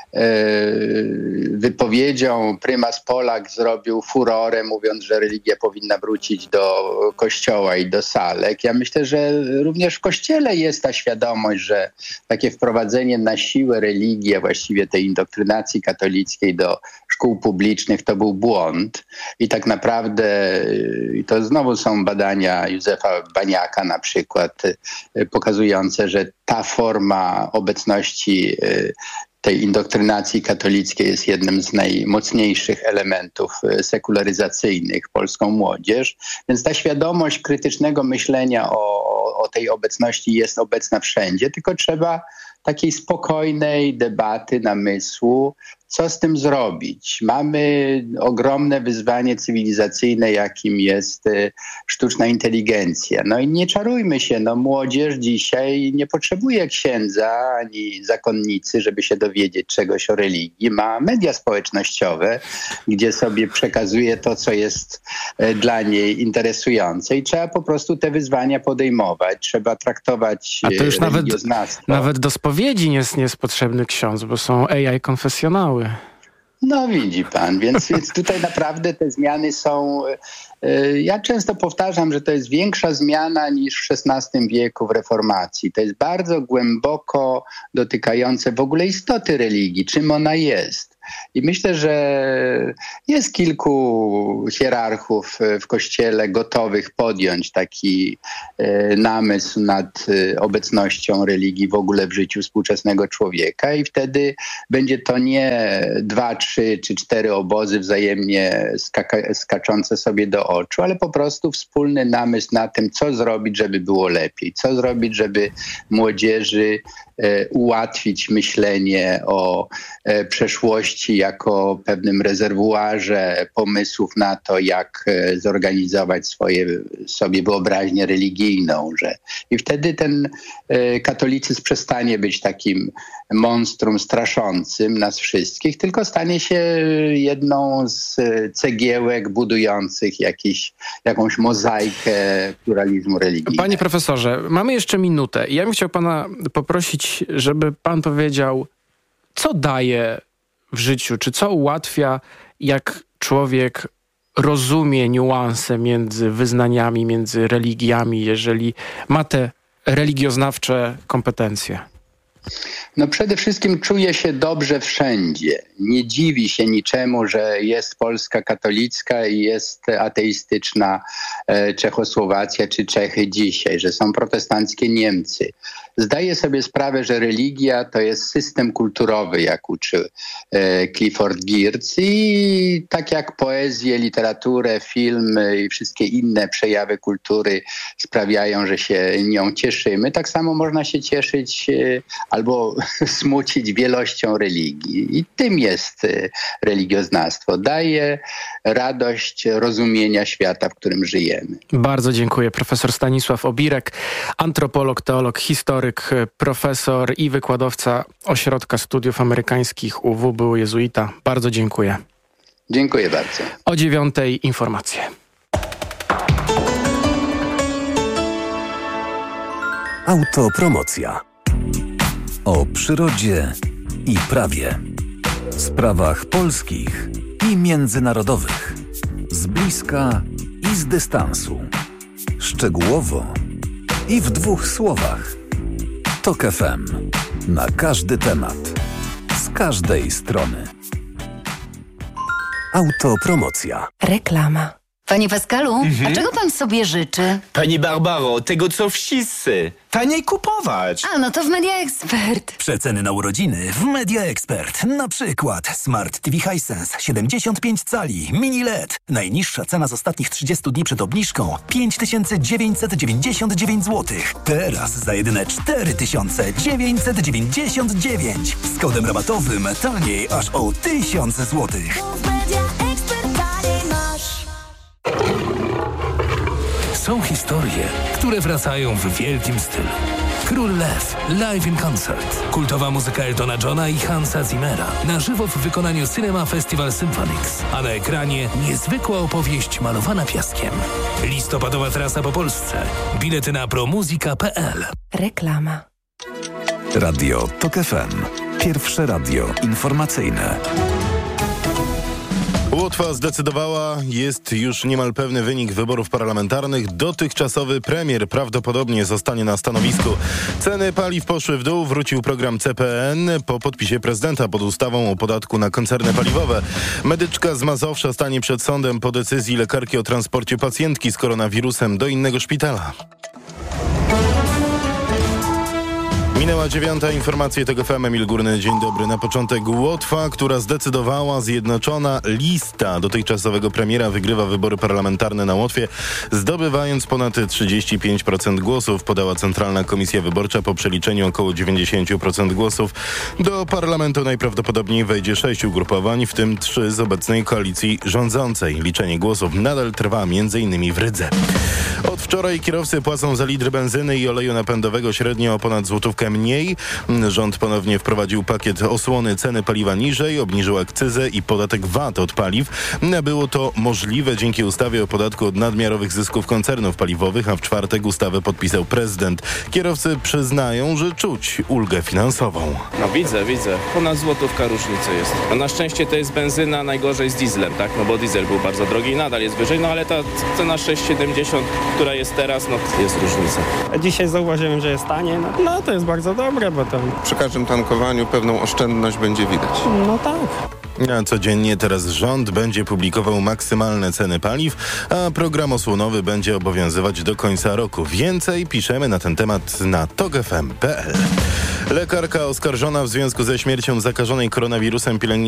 wypowiedzią prymas Polak zrobił furorę, mówiąc, że religia powinna wrócić do kościoła i do salek. Ja myślę, że również w kościele jest ta świadomość, że takie wprowadzenie na siłę religii, a właściwie tej indoktrynacji katolickiej do szkół publicznych to był błąd. I tak naprawdę, i to znowu są badania Józefa Baniaka na przykład, pokazujące, że ta forma obecności tej indoktrynacji katolickiej jest jednym z najmocniejszych elementów sekularyzacyjnych polską młodzież. Więc ta świadomość krytycznego myślenia o, o tej obecności jest obecna wszędzie, tylko trzeba takiej spokojnej debaty, namysłu, co z tym zrobić. Mamy ogromne wyzwanie cywilizacyjne, jakim jest sztuczna inteligencja. No i nie czarujmy się, no młodzież dzisiaj nie potrzebuje księdza ani zakonnicy, żeby się dowiedzieć czegoś o religii. Ma media społecznościowe, gdzie sobie przekazuje to, co jest dla niej interesujące i trzeba po prostu te wyzwania podejmować. Trzeba traktować A to już nawet, religioznawstwo. nawet do spowiedzi nie jest, nie jest potrzebny ksiądz, bo są A I konfesjonały. No widzi pan, więc, więc tutaj naprawdę te zmiany są... Ja często powtarzam, że to jest większa zmiana niż w szesnastym wieku w reformacji. To jest bardzo głęboko dotykające w ogóle istoty religii, czym ona jest. I myślę, że jest kilku hierarchów w Kościele gotowych podjąć taki namysł nad obecnością religii w ogóle w życiu współczesnego człowieka i wtedy będzie to nie dwa, trzy czy cztery obozy wzajemnie skaka- skaczące sobie do oczu, ale po prostu wspólny namysł na tym, co zrobić, żeby było lepiej, co zrobić, żeby młodzieży e, ułatwić myślenie o e, przeszłości jako pewnym rezerwuarze pomysłów na to, jak e, zorganizować swoje, sobie wyobraźnię religijną. Że... I wtedy ten e, katolicyzm przestanie być takim monstrum straszącym nas wszystkich, tylko stanie się jedną z cegiełek budujących jakiś, jakąś mozaikę pluralizmu religijnego. Panie profesorze, mamy jeszcze minutę. Ja bym chciał pana poprosić, żeby pan powiedział, co daje w życiu, czy co ułatwia, jak człowiek rozumie niuanse między wyznaniami, między religiami, jeżeli ma te religioznawcze kompetencje. No przede wszystkim czuje się dobrze wszędzie. Nie dziwi się niczemu, że jest Polska katolicka i jest ateistyczna e, Czechosłowacja czy Czechy dzisiaj, że są protestanckie Niemcy. Zdaje sobie sprawę, że religia to jest system kulturowy, jak uczy e, Clifford Geertz i tak jak poezję, literaturę, filmy i wszystkie inne przejawy kultury sprawiają, że się nią cieszymy, tak samo można się cieszyć e, albo smucić wielością religii. I tym jest religioznawstwo. Daje radość rozumienia świata, w którym żyjemy. Bardzo dziękuję. Profesor Stanisław Obirek, antropolog, teolog, historyk, profesor i wykładowca Ośrodka Studiów Amerykańskich U W, był jezuita. Bardzo dziękuję. Dziękuję bardzo. O dziewiątej informacje. Autopromocja. O przyrodzie i prawie. Sprawach polskich i międzynarodowych. Z bliska i z dystansu. Szczegółowo i w dwóch słowach. Tok F M. Na każdy temat. Z każdej strony. Autopromocja. Reklama. Panie Pascalu, Mhm. a czego pan sobie życzy? Pani Barbaro, tego co wszyscy. Taniej kupować. A, no to w Media Expert. Przeceny na urodziny w Media Expert. Na przykład Smart T V Hisense siedemdziesiąt pięć cali, mini L E D. Najniższa cena z ostatnich trzydziestu dni przed obniżką pięć tysięcy dziewięćset dziewięćdziesiąt dziewięć złotych. Teraz za jedyne cztery tysiące dziewięćset dziewięćdziesiąt dziewięć. Z kodem rabatowym taniej aż o tysiąc złotych. Są historie, które wracają w wielkim stylu. Król Lew, live in concert. Kultowa muzyka Eltona Johna i Hansa Zimmera. Na żywo w wykonaniu Cinema Festival Symphonics. A na ekranie niezwykła opowieść malowana piaskiem. Listopadowa trasa po Polsce. Bilety na promuzika kropka p l. Reklama. Radio Tok F M. Pierwsze radio informacyjne. Łotwa zdecydowała, jest już niemal pewny wynik wyborów parlamentarnych. Dotychczasowy premier prawdopodobnie zostanie na stanowisku. Ceny paliw poszły w dół, wrócił program C P N po podpisie prezydenta pod ustawą o podatku na koncerny paliwowe. Medyczka z Mazowsza stanie przed sądem po decyzji lekarki o transporcie pacjentki z koronawirusem do innego szpitala. Minęła dziewiąta, informacje tego F M, Emil Górny, dzień dobry. Na początek Łotwa, która zdecydowała, zjednoczona lista dotychczasowego premiera wygrywa wybory parlamentarne na Łotwie, zdobywając ponad trzydzieści pięć procent głosów, podała Centralna Komisja Wyborcza po przeliczeniu około dziewięćdziesiąt procent głosów. Do parlamentu najprawdopodobniej wejdzie sześć ugrupowań, w tym trzy z obecnej koalicji rządzącej. Liczenie głosów nadal trwa między innymi w Rydze. Od wczoraj kierowcy płacą za litr benzyny i oleju napędowego średnio o ponad złotówkę mniej. Rząd ponownie wprowadził pakiet osłony ceny paliwa niżej, obniżył akcyzę i podatek V A T od paliw. Było to możliwe dzięki ustawie o podatku od nadmiarowych zysków koncernów paliwowych, a w czwartek ustawę podpisał prezydent. Kierowcy przyznają, że czuć ulgę finansową. No widzę, widzę. Ponad złotówka różnicy jest. No na szczęście to jest benzyna, najgorzej z dieslem, tak? No bo diesel był bardzo drogi i nadal jest wyżej, no ale ta cena sześć siedemdziesiąt, która jest teraz, no jest różnica. Dzisiaj zauważyłem, że jest taniej, no, no to jest bardzo dobre, bo tam... Przy każdym tankowaniu pewną oszczędność będzie widać. No tak. A codziennie teraz rząd będzie publikował maksymalne ceny paliw, a program osłonowy będzie obowiązywać do końca roku. Więcej piszemy na ten temat na tok f m kropka p l. Lekarka oskarżona w związku ze śmiercią zakażonej koronawirusem pielęgniarki